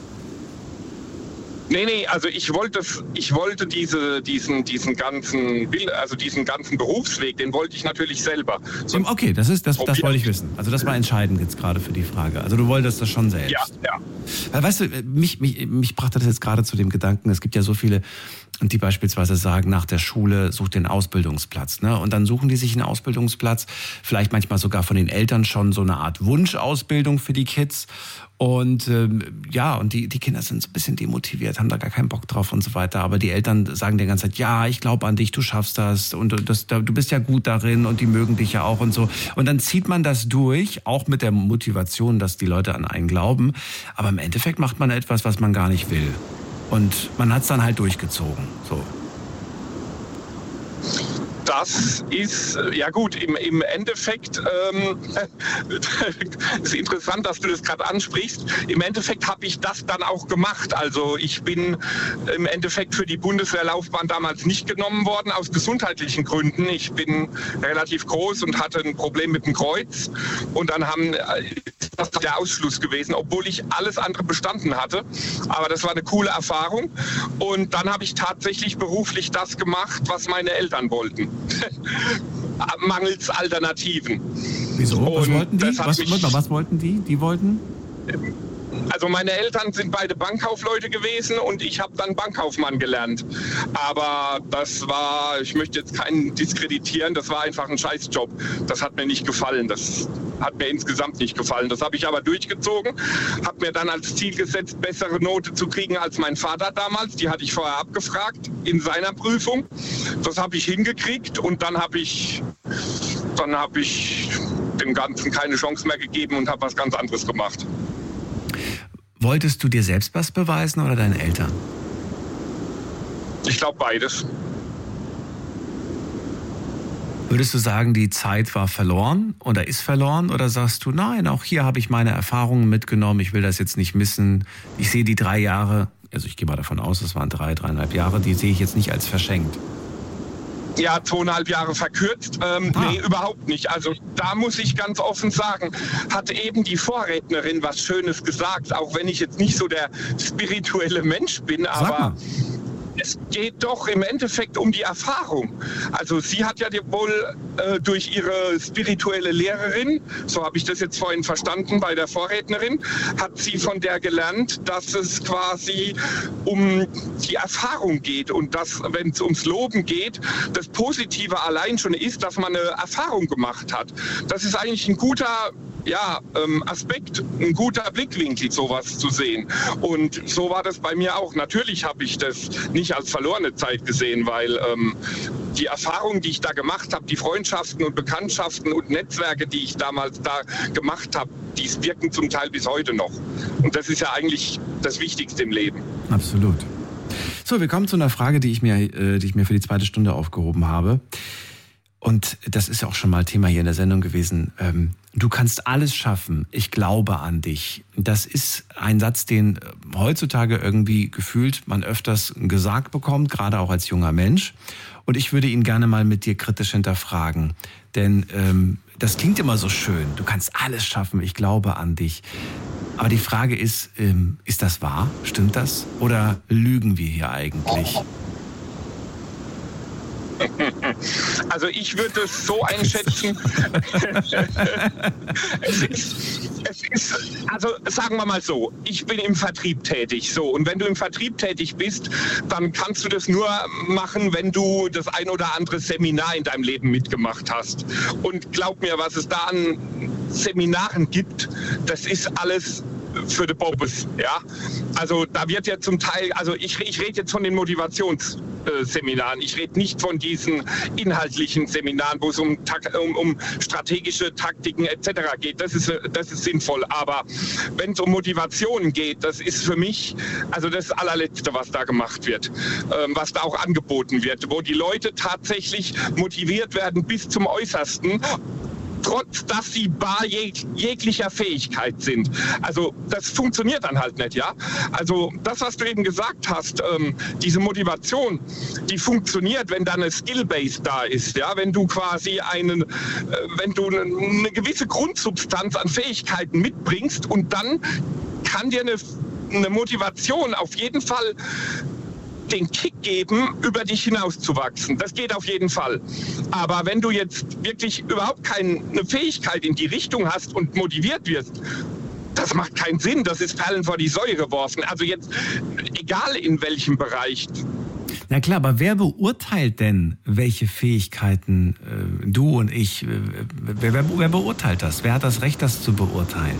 Nee, also ich wollte diesen ganzen Berufsweg, den wollte ich natürlich selber. Okay, das wollte ich wissen. Also das war entscheidend jetzt gerade für die Frage. Also du wolltest das schon selbst. Ja. Weil, weißt du, mich brachte das jetzt gerade zu dem Gedanken, es gibt ja so viele, die beispielsweise sagen, nach der Schule sucht den Ausbildungsplatz, ne? Und dann suchen die sich einen Ausbildungsplatz, vielleicht manchmal sogar von den Eltern schon so eine Art Wunschausbildung für die Kids. Und und die Kinder sind so ein bisschen demotiviert, haben da gar keinen Bock drauf und so weiter. Aber die Eltern sagen die ganze Zeit, ja, ich glaube an dich, du schaffst das und du bist ja gut darin und die mögen dich ja auch und so. Und dann zieht man das durch, auch mit der Motivation, dass die Leute an einen glauben. Aber im Endeffekt macht man etwas, was man gar nicht will. Und man hat es dann halt durchgezogen. So. Das ist, ja gut, im Endeffekt, ist interessant, dass du das gerade ansprichst. Im Endeffekt habe ich das dann auch gemacht. Also ich bin im Endeffekt für die Bundeswehrlaufbahn damals nicht genommen worden, aus gesundheitlichen Gründen. Ich bin relativ groß und hatte ein Problem mit dem Kreuz. Und dann das der Ausschluss gewesen, obwohl ich alles andere bestanden hatte. Aber das war eine coole Erfahrung. Und dann habe ich tatsächlich beruflich das gemacht, was meine Eltern wollten. Mangels Alternativen. Wieso? Was wollten die? Was wollten die? Die wollten? Also meine Eltern sind beide Bankkaufleute gewesen und ich habe dann Bankkaufmann gelernt. Aber das war, ich möchte jetzt keinen diskreditieren, das war einfach ein Scheißjob. Das hat mir nicht gefallen. Das hat mir insgesamt nicht gefallen. Das habe ich aber durchgezogen, habe mir dann als Ziel gesetzt, bessere Note zu kriegen als mein Vater damals. Die hatte ich vorher abgefragt in seiner Prüfung. Das habe ich hingekriegt und dann habe ich dem Ganzen keine Chance mehr gegeben und habe was ganz anderes gemacht. Wolltest du dir selbst was beweisen oder deinen Eltern? Ich glaube beides. Würdest du sagen, die Zeit war verloren oder ist verloren? Oder sagst du, nein, auch hier habe ich meine Erfahrungen mitgenommen, ich will das jetzt nicht missen. Ich sehe die 3 Jahre, also ich gehe mal davon aus, es waren 3,5 Jahre, die sehe ich jetzt nicht als verschenkt. Ja, 2,5 Jahre verkürzt. Nee, überhaupt nicht. Also da muss ich ganz offen sagen, hat eben die Vorrednerin was Schönes gesagt, auch wenn ich jetzt nicht so der spirituelle Mensch bin, aber Es geht doch im Endeffekt um die Erfahrung. Also sie hat ja wohl durch ihre spirituelle Lehrerin, so habe ich das jetzt vorhin verstanden bei der Vorrednerin, hat sie von der gelernt, dass es quasi um die Erfahrung geht und dass, wenn es ums Loben geht, das Positive allein schon ist, dass man eine Erfahrung gemacht hat. Das ist eigentlich ein guter Aspekt, ein guter Blickwinkel, sowas zu sehen. Und so war das bei mir auch. Natürlich habe ich das nicht als verlorene Zeit gesehen, weil die Erfahrungen, die ich da gemacht habe, die Freundschaften und Bekanntschaften und Netzwerke, die ich damals da gemacht habe, die wirken zum Teil bis heute noch. Und das ist ja eigentlich das Wichtigste im Leben. Absolut. So, wir kommen zu einer Frage, die ich mir für die zweite Stunde aufgehoben habe. Und das ist ja auch schon mal Thema hier in der Sendung gewesen. Du kannst alles schaffen. Ich glaube an dich. Das ist ein Satz, den heutzutage irgendwie gefühlt man öfters gesagt bekommt, gerade auch als junger Mensch. Und ich würde ihn gerne mal mit dir kritisch hinterfragen. Denn das klingt immer so schön. Du kannst alles schaffen. Ich glaube an dich. Aber die Frage ist das wahr? Stimmt das? Oder lügen wir hier eigentlich? Also ich würde es so einschätzen, also sagen wir mal so, ich bin im Vertrieb tätig, so, und wenn du im Vertrieb tätig bist, dann kannst du das nur machen, wenn du das ein oder andere Seminar in deinem Leben mitgemacht hast. Und glaub mir, was es da an Seminaren gibt, das ist alles für die Bobes, ja. Also da wird ja zum Teil, also ich rede jetzt von den Motivationsseminaren, ich rede nicht von diesen inhaltlichen Seminaren, wo es um strategische Taktiken etc. geht, das ist sinnvoll, aber wenn es um Motivationen geht, das ist für mich also das allerletzte, was da gemacht wird, was da auch angeboten wird, wo die Leute tatsächlich motiviert werden bis zum Äußersten, trotz dass sie bar jeglicher Fähigkeit sind. Also das funktioniert dann halt nicht, ja. Also das, was du eben gesagt hast, diese Motivation, die funktioniert, wenn da eine Skill-Base da ist, ja. Wenn du quasi eine gewisse Grundsubstanz an Fähigkeiten mitbringst und dann kann dir eine Motivation auf jeden Fall den Kick geben, über dich hinauszuwachsen. Das geht auf jeden Fall. Aber wenn du jetzt wirklich überhaupt keine Fähigkeit in die Richtung hast und motiviert wirst, das macht keinen Sinn. Das ist Perlen vor die Säue geworfen. Also jetzt, egal in welchem Bereich. Na klar, aber wer beurteilt denn, welche Fähigkeiten du und ich, wer beurteilt das? Wer hat das Recht, das zu beurteilen?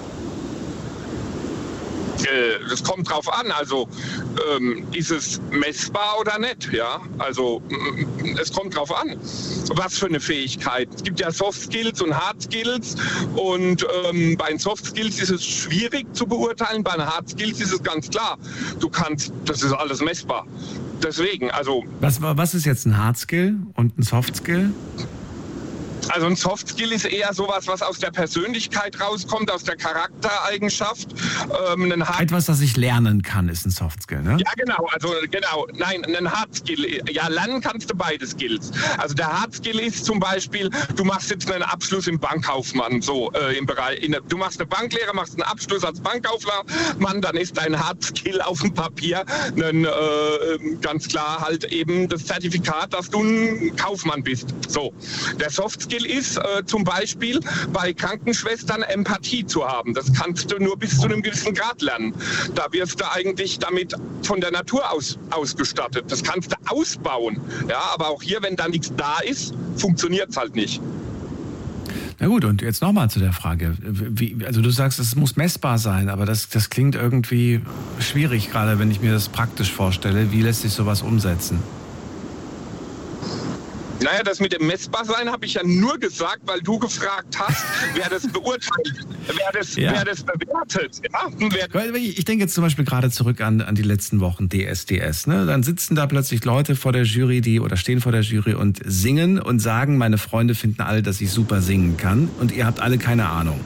Das kommt drauf an, also ist es messbar oder nicht, ja, also es kommt drauf an, was für eine Fähigkeit. Es gibt ja Soft Skills und Hard Skills und bei den Soft Skills ist es schwierig zu beurteilen, bei den Hard Skills ist es ganz klar, das ist alles messbar. Deswegen, also... Was ist jetzt ein Hard Skill und ein Soft Skill? Also ein Soft Skill ist eher sowas, was aus der Persönlichkeit rauskommt, aus der Charaktereigenschaft. Etwas, das ich lernen kann, ist ein Soft Skill, ne? Ja, genau. Nein, ein Hard Skill. Ja, lernen kannst du beide Skills. Also der Hard Skill ist zum Beispiel, du machst jetzt einen Abschluss im Bankkaufmann, so im Bereich. Du machst eine Banklehre, machst einen Abschluss als Bankkaufmann, dann ist dein Hard Skill auf dem Papier ganz klar halt eben das Zertifikat, dass du ein Kaufmann bist. So, der Soft Skill ist zum Beispiel bei Krankenschwestern Empathie zu haben. Das kannst du nur bis zu einem gewissen Grad lernen. Da wirst du eigentlich damit von der Natur aus ausgestattet. Das kannst du ausbauen. Ja, aber auch hier, wenn da nichts da ist, funktioniert es halt nicht. Na gut, und jetzt nochmal zu der Frage. Also du sagst, es muss messbar sein, aber das klingt irgendwie schwierig, gerade wenn ich mir das praktisch vorstelle. Wie lässt sich sowas umsetzen? Naja, das mit dem Messbarsein habe ich ja nur gesagt, weil du gefragt hast, wer das beurteilt, wer das bewertet. Ja? Ich denke jetzt zum Beispiel gerade zurück an die letzten Wochen DSDS. Ne? Dann sitzen da plötzlich Leute vor der Jury, stehen vor der Jury und singen und sagen, meine Freunde finden alle, dass ich super singen kann und ihr habt alle keine Ahnung.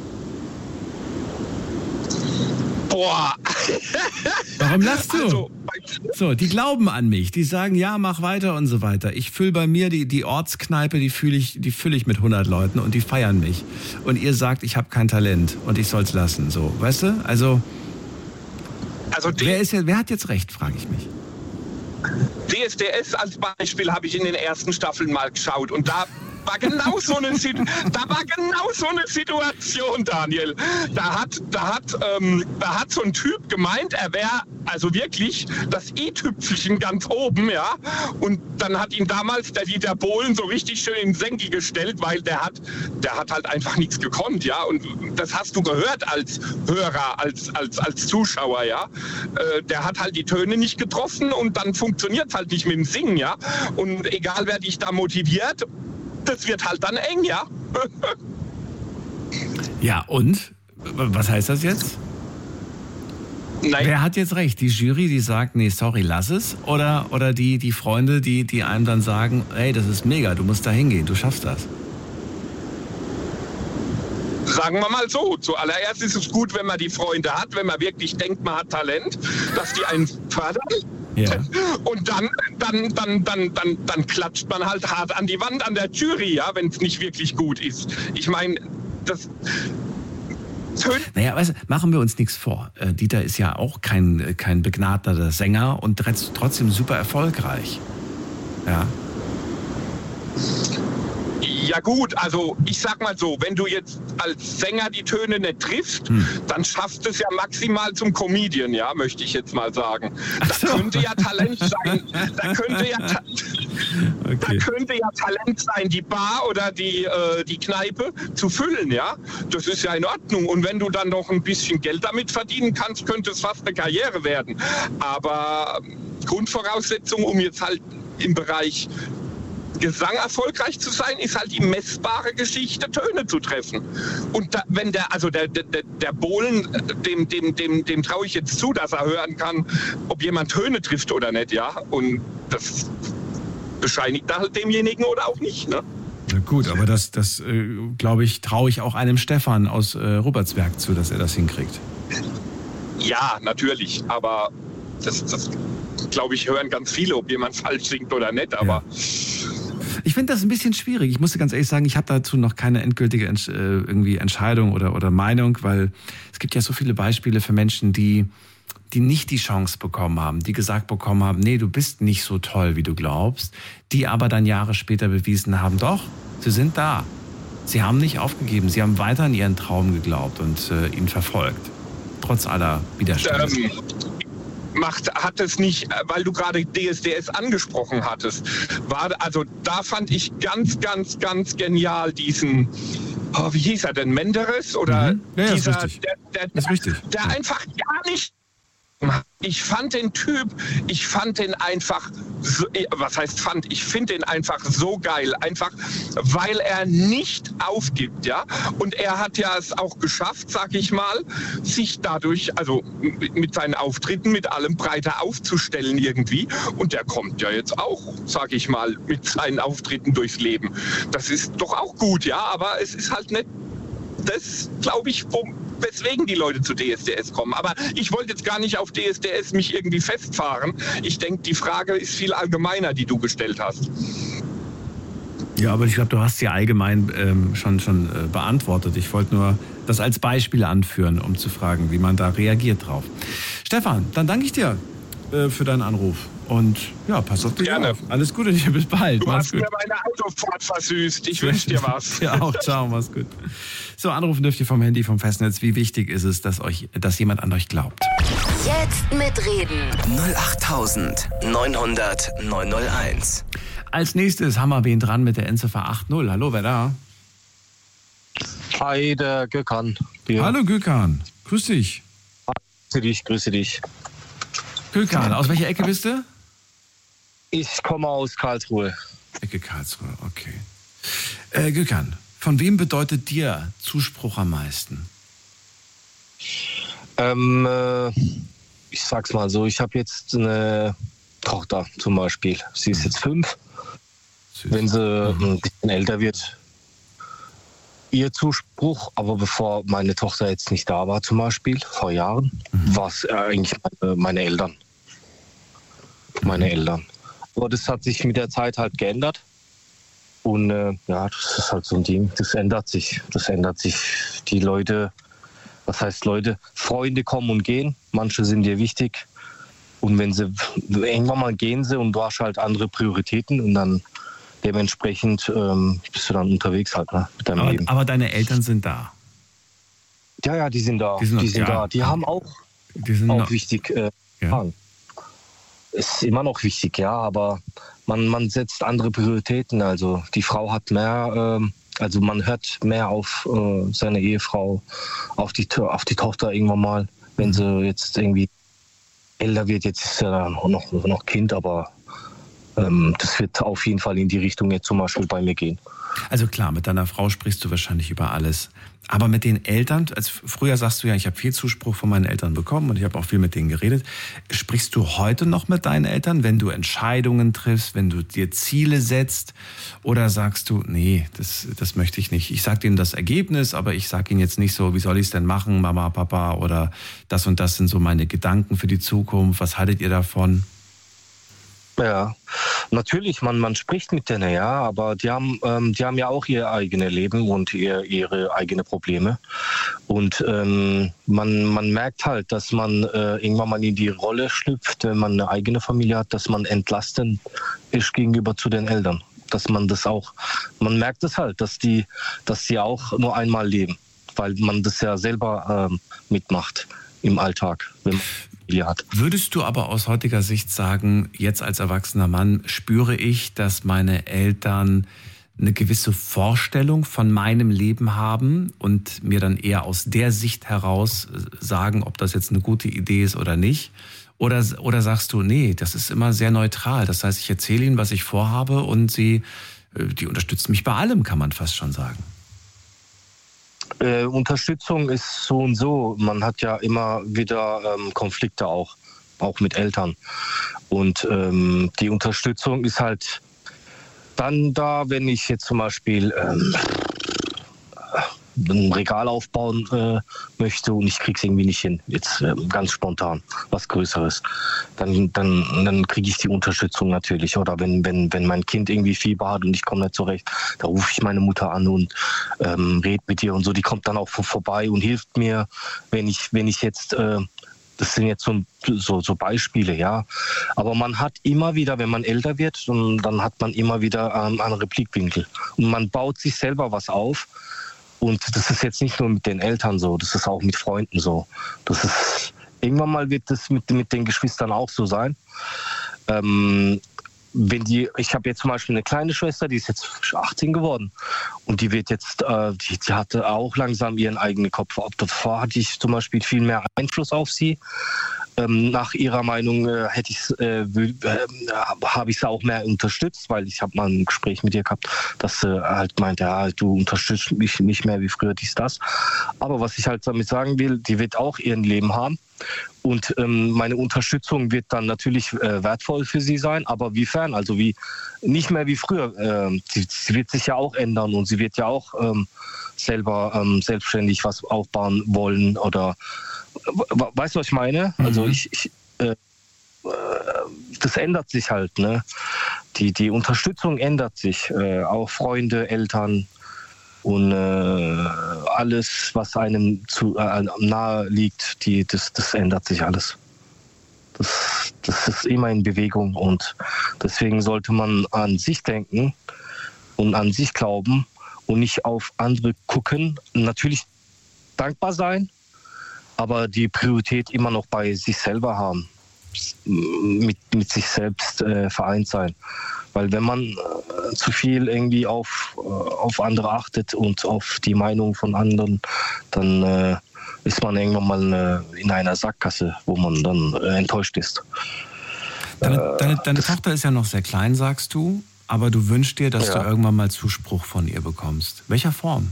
Boah. Warum lachst du? Also, so, die glauben an mich. Die sagen, ja, mach weiter und so weiter. Ich fülle bei mir die Ortskneipe, die fülle ich mit 100 Leuten und die feiern mich. Und ihr sagt, ich habe kein Talent und ich soll's lassen. So, weißt du? Also wer hat jetzt recht, frage ich mich. DSDS als Beispiel habe ich in den ersten Staffeln mal geschaut und da war genau so eine Situation, Daniel. Da hat so ein Typ gemeint, er wäre also wirklich das i-Tüpfelchen ganz oben, ja. Und dann hat ihn damals der Dieter Bohlen so richtig schön in den Senkel gestellt, weil der hat halt einfach nichts gekonnt, ja. Und das hast du gehört als Hörer, als Zuschauer, ja. Der hat halt die Töne nicht getroffen und dann funktioniert es halt nicht mit dem Singen, ja. Und egal wer dich da motiviert, das wird halt dann eng, ja. Ja, und? Was heißt das jetzt? Nein. Wer hat jetzt recht? Die Jury, die sagt, nee, sorry, lass es? Oder die Freunde, die einem dann sagen, hey, das ist mega, du musst da hingehen, du schaffst das? Sagen wir mal so, zuallererst ist es gut, wenn man die Freunde hat, wenn man wirklich denkt, man hat Talent, dass die einen fördern. Ja. Und dann klatscht man halt hart an die Wand an der Jury, ja, wenn es nicht wirklich gut ist. Ich meine, das... Naja, weißt du, machen wir uns nichts vor. Dieter ist ja auch kein begnadeter Sänger und trotzdem super erfolgreich. Ja. Ja gut, also ich sag mal so, wenn du jetzt als Sänger die Töne nicht triffst, dann schaffst du es ja maximal zum Comedian, ja, möchte ich jetzt mal sagen. Da könnte ja Talent sein, da könnte ja Talent sein, die Bar oder die Kneipe zu füllen, ja. Das ist ja in Ordnung. Und wenn du dann noch ein bisschen Geld damit verdienen kannst, könnte es fast eine Karriere werden. Aber Grundvoraussetzung, um jetzt halt im Bereich Gesang erfolgreich zu sein, ist halt die messbare Geschichte, Töne zu treffen. Und da, wenn der Bohlen, dem traue ich jetzt zu, dass er hören kann, ob jemand Töne trifft oder nicht, ja. Und das bescheinigt er halt demjenigen oder auch nicht, ne? Na gut, aber das glaube ich, traue ich auch einem Stefan aus Rupertsberg zu, dass er das hinkriegt. Ja, natürlich, aber das glaube ich, hören ganz viele, ob jemand falsch singt oder nicht, aber... Ja. Ich finde das ein bisschen schwierig. Ich muss dir ganz ehrlich sagen, ich habe dazu noch keine endgültige Entscheidung oder Meinung, weil es gibt ja so viele Beispiele für Menschen, die nicht die Chance bekommen haben, die gesagt bekommen haben, nee, du bist nicht so toll, wie du glaubst, die aber dann Jahre später bewiesen haben, doch, sie sind da. Sie haben nicht aufgegeben, sie haben weiter an ihren Traum geglaubt und ihn verfolgt, trotz aller Widerstände. Hat es nicht, weil du gerade DSDS angesprochen hattest, da fand ich ganz, ganz, ganz genial diesen, wie hieß er denn, Menderes? Oder ja, dieser, ist richtig. Der einfach gar nicht. Ich fand den einfach, ich finde den einfach so geil, einfach weil er nicht aufgibt, ja. Und er hat ja es auch geschafft, sag ich mal, sich dadurch, also mit seinen Auftritten, mit allem breiter aufzustellen irgendwie. Und der kommt ja jetzt auch, sag ich mal, mit seinen Auftritten durchs Leben. Das ist doch auch gut, ja, aber es ist halt nicht das, glaube ich, weswegen die Leute zu DSDS kommen. Aber ich wollte jetzt gar nicht auf DSDS mich irgendwie festfahren. Ich denke, die Frage ist viel allgemeiner, die du gestellt hast. Ja, aber ich glaube, du hast sie allgemein schon beantwortet. Ich wollte nur das als Beispiel anführen, um zu fragen, wie man da reagiert drauf. Stefan, dann danke ich dir für deinen Anruf. Und ja, pass auf dich auf. Alles Gute dir, bis bald. Du hast mir meine Autofahrt versüßt. Ich wünsche dir was. Ja, auch. Ciao, mach's gut. So, anrufen dürft ihr vom Handy, vom Festnetz. Wie wichtig ist es, dass jemand an euch glaubt? Jetzt mitreden. 08900 901. Als nächstes haben wir wen dran mit der Endziffer 80. Hallo, wer da? Hi, der Gökhan. Hallo Gökhan, grüß dich. Grüße dich. Gökhan, aus welcher Ecke bist du? Ich komme aus Karlsruhe. Ecke Karlsruhe, okay. Gökhan, von wem bedeutet dir Zuspruch am meisten? Ich sag's mal so, ich habe jetzt eine Tochter zum Beispiel. Sie ist jetzt 5. Süß. Wenn sie ein bisschen älter wird, ihr Zuspruch. Aber bevor meine Tochter jetzt nicht da war zum Beispiel, vor Jahren, war es eigentlich meine Eltern. Aber das hat sich mit der Zeit halt geändert. Und ja, das ist halt so ein Ding, das ändert sich. Die Leute, was heißt Leute? Freunde kommen und gehen, manche sind dir wichtig. Und wenn sie irgendwann mal gehen sie und du hast halt andere Prioritäten und dann dementsprechend bist du dann unterwegs halt, ne, mit deinem Leben. Aber deine Eltern sind da? Ja, die sind da. Die sind da. Die haben auch wichtig. Ist immer noch wichtig, ja, aber man setzt andere Prioritäten. Also die Frau hat mehr, also man hört mehr auf seine Ehefrau, auf die Tochter irgendwann mal, wenn sie jetzt irgendwie älter wird. Jetzt ist ja noch Kind, aber das wird auf jeden Fall in die Richtung jetzt zum Beispiel bei mir gehen. Also klar, mit deiner Frau sprichst du wahrscheinlich über alles. Aber mit den Eltern, also früher sagst du ja, ich habe viel Zuspruch von meinen Eltern bekommen und ich habe auch viel mit denen geredet. Sprichst du heute noch mit deinen Eltern, wenn du Entscheidungen triffst, wenn du dir Ziele setzt? Oder sagst du, nee, das möchte ich nicht. Ich sage denen das Ergebnis, aber ich sage ihnen jetzt nicht so, wie soll ich es denn machen, Mama, Papa? Oder das und das sind so meine Gedanken für die Zukunft. Was haltet ihr davon? Ja, natürlich, man spricht mit denen, ja, aber die haben ja auch ihr eigenes Leben und ihre eigenen Probleme. Und man merkt halt, dass man irgendwann mal in die Rolle schlüpft, wenn man eine eigene Familie hat, dass man entlastend ist gegenüber zu den Eltern. Dass man das auch, man merkt es halt, dass die auch nur einmal leben, weil man das ja selber mitmacht im Alltag, wenn man hat. Würdest du aber aus heutiger Sicht sagen, jetzt als erwachsener Mann spüre ich, dass meine Eltern eine gewisse Vorstellung von meinem Leben haben und mir dann eher aus der Sicht heraus sagen, ob das jetzt eine gute Idee ist oder nicht? Oder sagst du, nee, das ist immer sehr neutral. Das heißt, ich erzähle ihnen, was ich vorhabe und die unterstützen mich bei allem, kann man fast schon sagen. Unterstützung ist so und so. Man hat ja immer wieder Konflikte auch mit Eltern. Und die Unterstützung ist halt dann da, wenn ich jetzt zum Beispiel ein Regal aufbauen möchte und ich kriege es irgendwie nicht hin, jetzt ganz spontan, was Größeres, dann kriege ich die Unterstützung natürlich. Oder wenn mein Kind irgendwie Fieber hat und ich komme nicht zurecht, da rufe ich meine Mutter an und rede mit ihr und so. Die kommt dann auch vorbei und hilft mir, wenn ich jetzt das sind jetzt so Beispiele, ja. Aber man hat immer wieder, wenn man älter wird, dann hat man immer wieder andere Blickwinkel. Und man baut sich selber was auf. Und das ist jetzt nicht nur mit den Eltern so, das ist auch mit Freunden so. Irgendwann mal wird das mit den Geschwistern auch so sein. Ich habe jetzt zum Beispiel eine kleine Schwester, die ist jetzt 18 geworden und die wird jetzt, die hatte auch langsam ihren eigenen Kopf. Davor hatte ich zum Beispiel viel mehr Einfluss auf sie. Nach ihrer Meinung habe ich sie auch mehr unterstützt, weil ich habe mal ein Gespräch mit ihr gehabt, dass sie halt meinte, ja, du unterstützt mich nicht mehr wie früher, das. Aber was ich halt damit sagen will, die wird auch ihr Leben haben. Und meine Unterstützung wird dann natürlich wertvoll für sie sein, aber wiefern? Also nicht mehr wie früher. Sie wird sich ja auch ändern und sie wird ja auch selber selbstständig was aufbauen wollen oder weißt du, was ich meine? Mhm. Also das ändert sich halt, ne? Die Unterstützung ändert sich, auch Freunde, Eltern und alles, was einem nahe liegt, das ändert sich alles. Das ist immer in Bewegung und deswegen sollte man an sich denken und an sich glauben und nicht auf andere gucken. Natürlich dankbar sein, aber die Priorität immer noch bei sich selber haben, mit sich selbst vereint sein. Weil wenn man zu viel irgendwie auf andere achtet und auf die Meinung von anderen, dann ist man irgendwann mal in einer Sackgasse, wo man dann enttäuscht ist. Deine Tochter ist ja noch sehr klein, sagst du, aber du wünschst dir, dass du irgendwann mal Zuspruch von ihr bekommst. Welcher Form?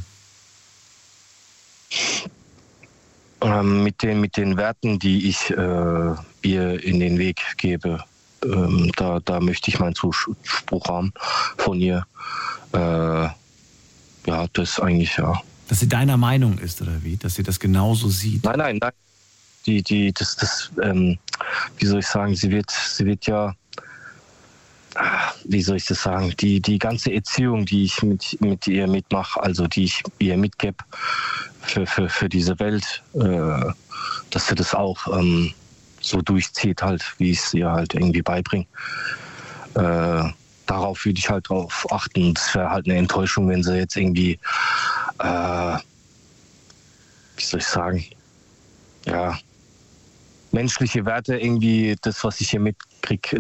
Mit den Werten, die ich ihr in den Weg gebe, da möchte ich meinen Zuspruch haben von ihr. Ja, das eigentlich, ja. Dass sie deiner Meinung ist, oder wie? Dass sie das genauso sieht? Nein. Wie soll ich sagen, sie wird ja, wie soll ich das sagen, die ganze Erziehung, die ich mit ihr mitmache, also die ich ihr mitgebe für diese Welt, dass sie das auch so durchzieht halt, wie ich es ihr halt irgendwie beibringe. Darauf würde ich halt drauf achten. Das wäre halt eine Enttäuschung, wenn sie jetzt irgendwie, wie soll ich sagen, ja, menschliche Werte irgendwie, das, was ich hier mitkriege,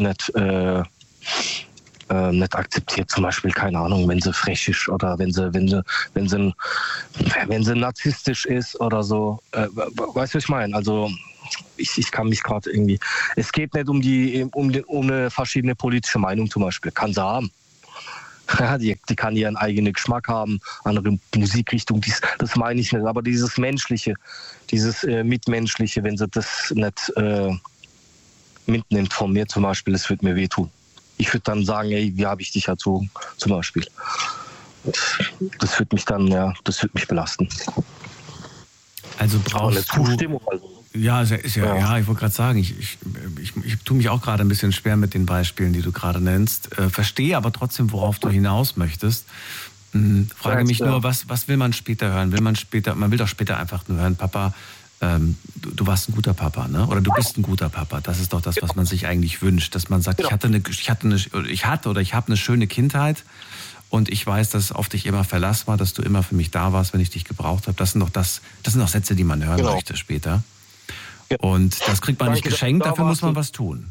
nicht akzeptiert. Zum Beispiel, keine Ahnung, wenn sie frech ist oder wenn sie narzisstisch ist oder so. Weißt du, was ich meine? Also ich kann mich gerade irgendwie. Es geht nicht um eine verschiedene politische Meinung zum Beispiel. Kann sie haben. Ja, die kann ihren eigenen Geschmack haben, andere Musikrichtung, das meine ich nicht. Aber dieses Menschliche, dieses Mitmenschliche, wenn sie das nicht mitnimmt von mir zum Beispiel, das wird mir wehtun. Ich würde dann sagen, ey, wie habe ich dich erzogen, zum Beispiel. Das wird mich dann, das wird mich belasten. Also brauchst du Zustimmung. Ja, ich wollte gerade sagen, ich tue mich auch gerade ein bisschen schwer mit den Beispielen, die du gerade nennst. Verstehe aber trotzdem, worauf du hinaus möchtest. Frage mich nur, was will man später hören? Man will doch später einfach nur hören, Papa, du warst ein guter Papa, ne? Oder du bist ein guter Papa. Das ist doch das, was man sich eigentlich wünscht, dass man sagt, ich habe eine schöne Kindheit und ich weiß, dass auf dich immer Verlass war, dass du immer für mich da warst, wenn ich dich gebraucht habe. Das sind doch Sätze, die man hören möchte später. Und das kriegt man nicht geschenkt, dafür muss man was tun.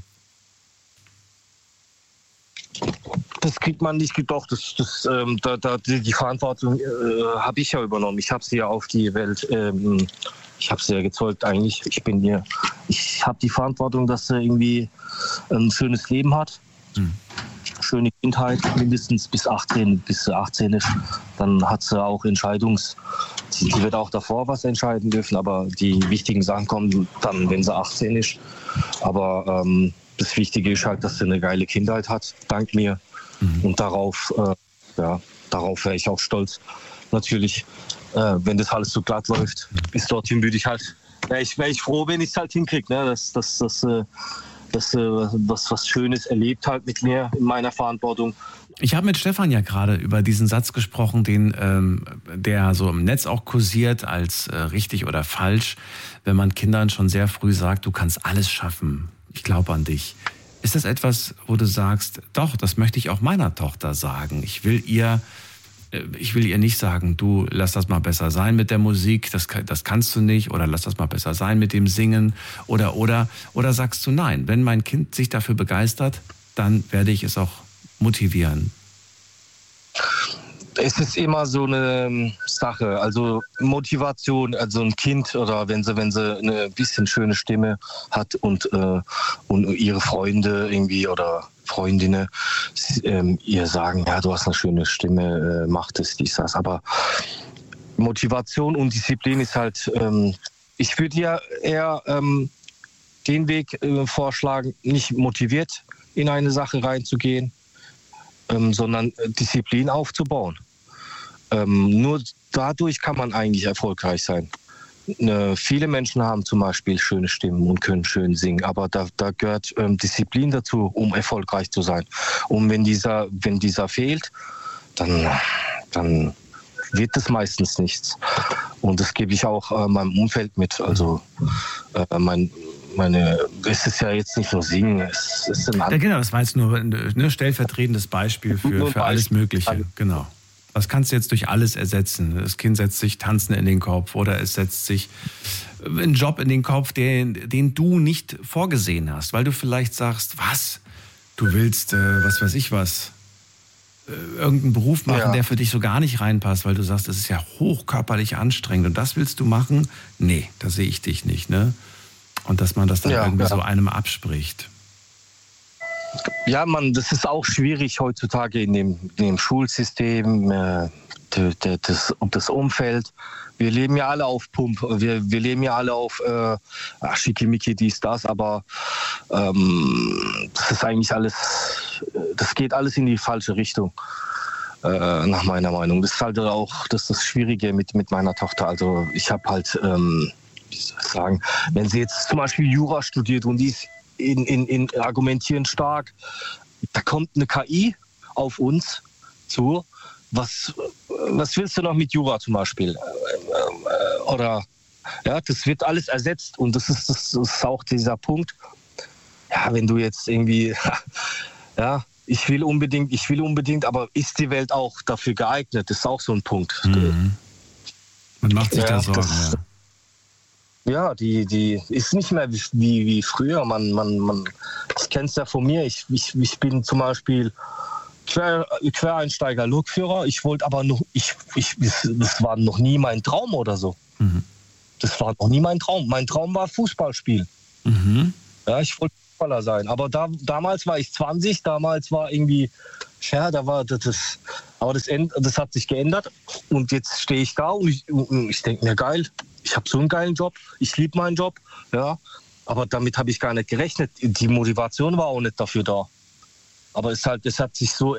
Das kriegt man nicht, doch, die Verantwortung habe ich ja übernommen. Ich habe sie ja auf die Welt, ich habe sie ja gezeugt eigentlich. Ich habe die Verantwortung, dass sie irgendwie ein schönes Leben hat. Schöne Kindheit, mindestens bis 18 ist. Dann hat sie auch sie wird auch davor was entscheiden dürfen, aber die wichtigen Sachen kommen dann, wenn sie 18 ist. Aber das Wichtige ist halt, dass sie eine geile Kindheit hat, dank mir. Und darauf wäre ich auch stolz. Natürlich, wenn das alles so glatt läuft, bis dorthin wäre ich froh, wenn ich es halt hinkriege, ne? Dass was Schönes erlebt halt mit mir in meiner Verantwortung. Ich habe mit Stefan ja gerade über diesen Satz gesprochen, der so im Netz auch kursiert als richtig oder falsch, wenn man Kindern schon sehr früh sagt, du kannst alles schaffen, ich glaube an dich. Ist das etwas, wo du sagst, doch, das möchte ich auch meiner Tochter sagen. Ich will ihr nicht sagen, du, lass das mal besser sein mit der Musik, das kannst du nicht, oder lass das mal besser sein mit dem Singen, oder sagst du, nein, wenn mein Kind sich dafür begeistert, dann werde ich es auch motivieren. Es ist immer so eine Sache, also Motivation, also ein Kind oder wenn sie eine bisschen schöne Stimme hat und ihre Freunde irgendwie oder Freundinnen ihr sagen, ja, du hast eine schöne Stimme, mach das, dies, das. Aber Motivation und Disziplin ist halt, ich würde ja eher den Weg vorschlagen, nicht motiviert in eine Sache reinzugehen, sondern Disziplin aufzubauen. Nur dadurch kann man eigentlich erfolgreich sein. Viele Menschen haben zum Beispiel schöne Stimmen und können schön singen, aber da gehört Disziplin dazu, um erfolgreich zu sein. Und wenn dieser fehlt, dann wird das meistens nichts. Und das gebe ich auch meinem Umfeld mit. Also es ist ja jetzt nicht nur Singen, es ist ja genau, das war jetzt nur ein stellvertretendes Beispiel für alles Mögliche. Genau. Das kannst du jetzt durch alles ersetzen. Das Kind setzt sich Tanzen in den Kopf oder es setzt sich einen Job in den Kopf, den du nicht vorgesehen hast, weil du vielleicht sagst, was? Du willst, was weiß ich was, irgendeinen Beruf machen, der für dich so gar nicht reinpasst, weil du sagst, das ist ja hochkörperlich anstrengend und das willst du machen? Nee, da sehe ich dich nicht, ne? Und dass man das dann irgendwie so einem abspricht. Ja, das ist auch schwierig heutzutage in dem Schulsystem, das Umfeld. Wir leben ja alle auf Pump, wir leben ja alle auf Schickimicki, dies, das, aber das ist eigentlich alles, das geht alles in die falsche Richtung, nach meiner Meinung. Das ist halt auch das Schwierige mit meiner Tochter. Also ich habe halt, wie soll ich sagen, wenn sie jetzt zum Beispiel Jura studiert und die ist in Argumentieren stark, da kommt eine KI auf uns zu. Was willst du noch mit Jura zum Beispiel? Oder Ja, das wird alles ersetzt und das ist auch dieser Punkt. Ja, wenn du jetzt irgendwie, ja, ich will unbedingt, aber ist die Welt auch dafür geeignet? Das ist auch so ein Punkt. Mhm. Man macht sich da Sorgen, ja, die ist nicht mehr wie früher. Ich kenne es ja von mir. Ich bin zum Beispiel Quereinsteiger, Lokführer. Ich wollte aber noch, das war noch nie mein Traum oder so. Mhm. Das war noch nie mein Traum. Mein Traum war Fußballspielen. Mhm. Ja, ich wollte Fußballer sein. Aber damals war ich 20, damals war irgendwie, ja, da war das. Aber das hat sich geändert. Und jetzt stehe ich da und ich denke mir, geil, ich habe so einen geilen Job, ich liebe meinen Job. Ja, aber damit habe ich gar nicht gerechnet. Die Motivation war auch nicht dafür da. Aber es hat sich so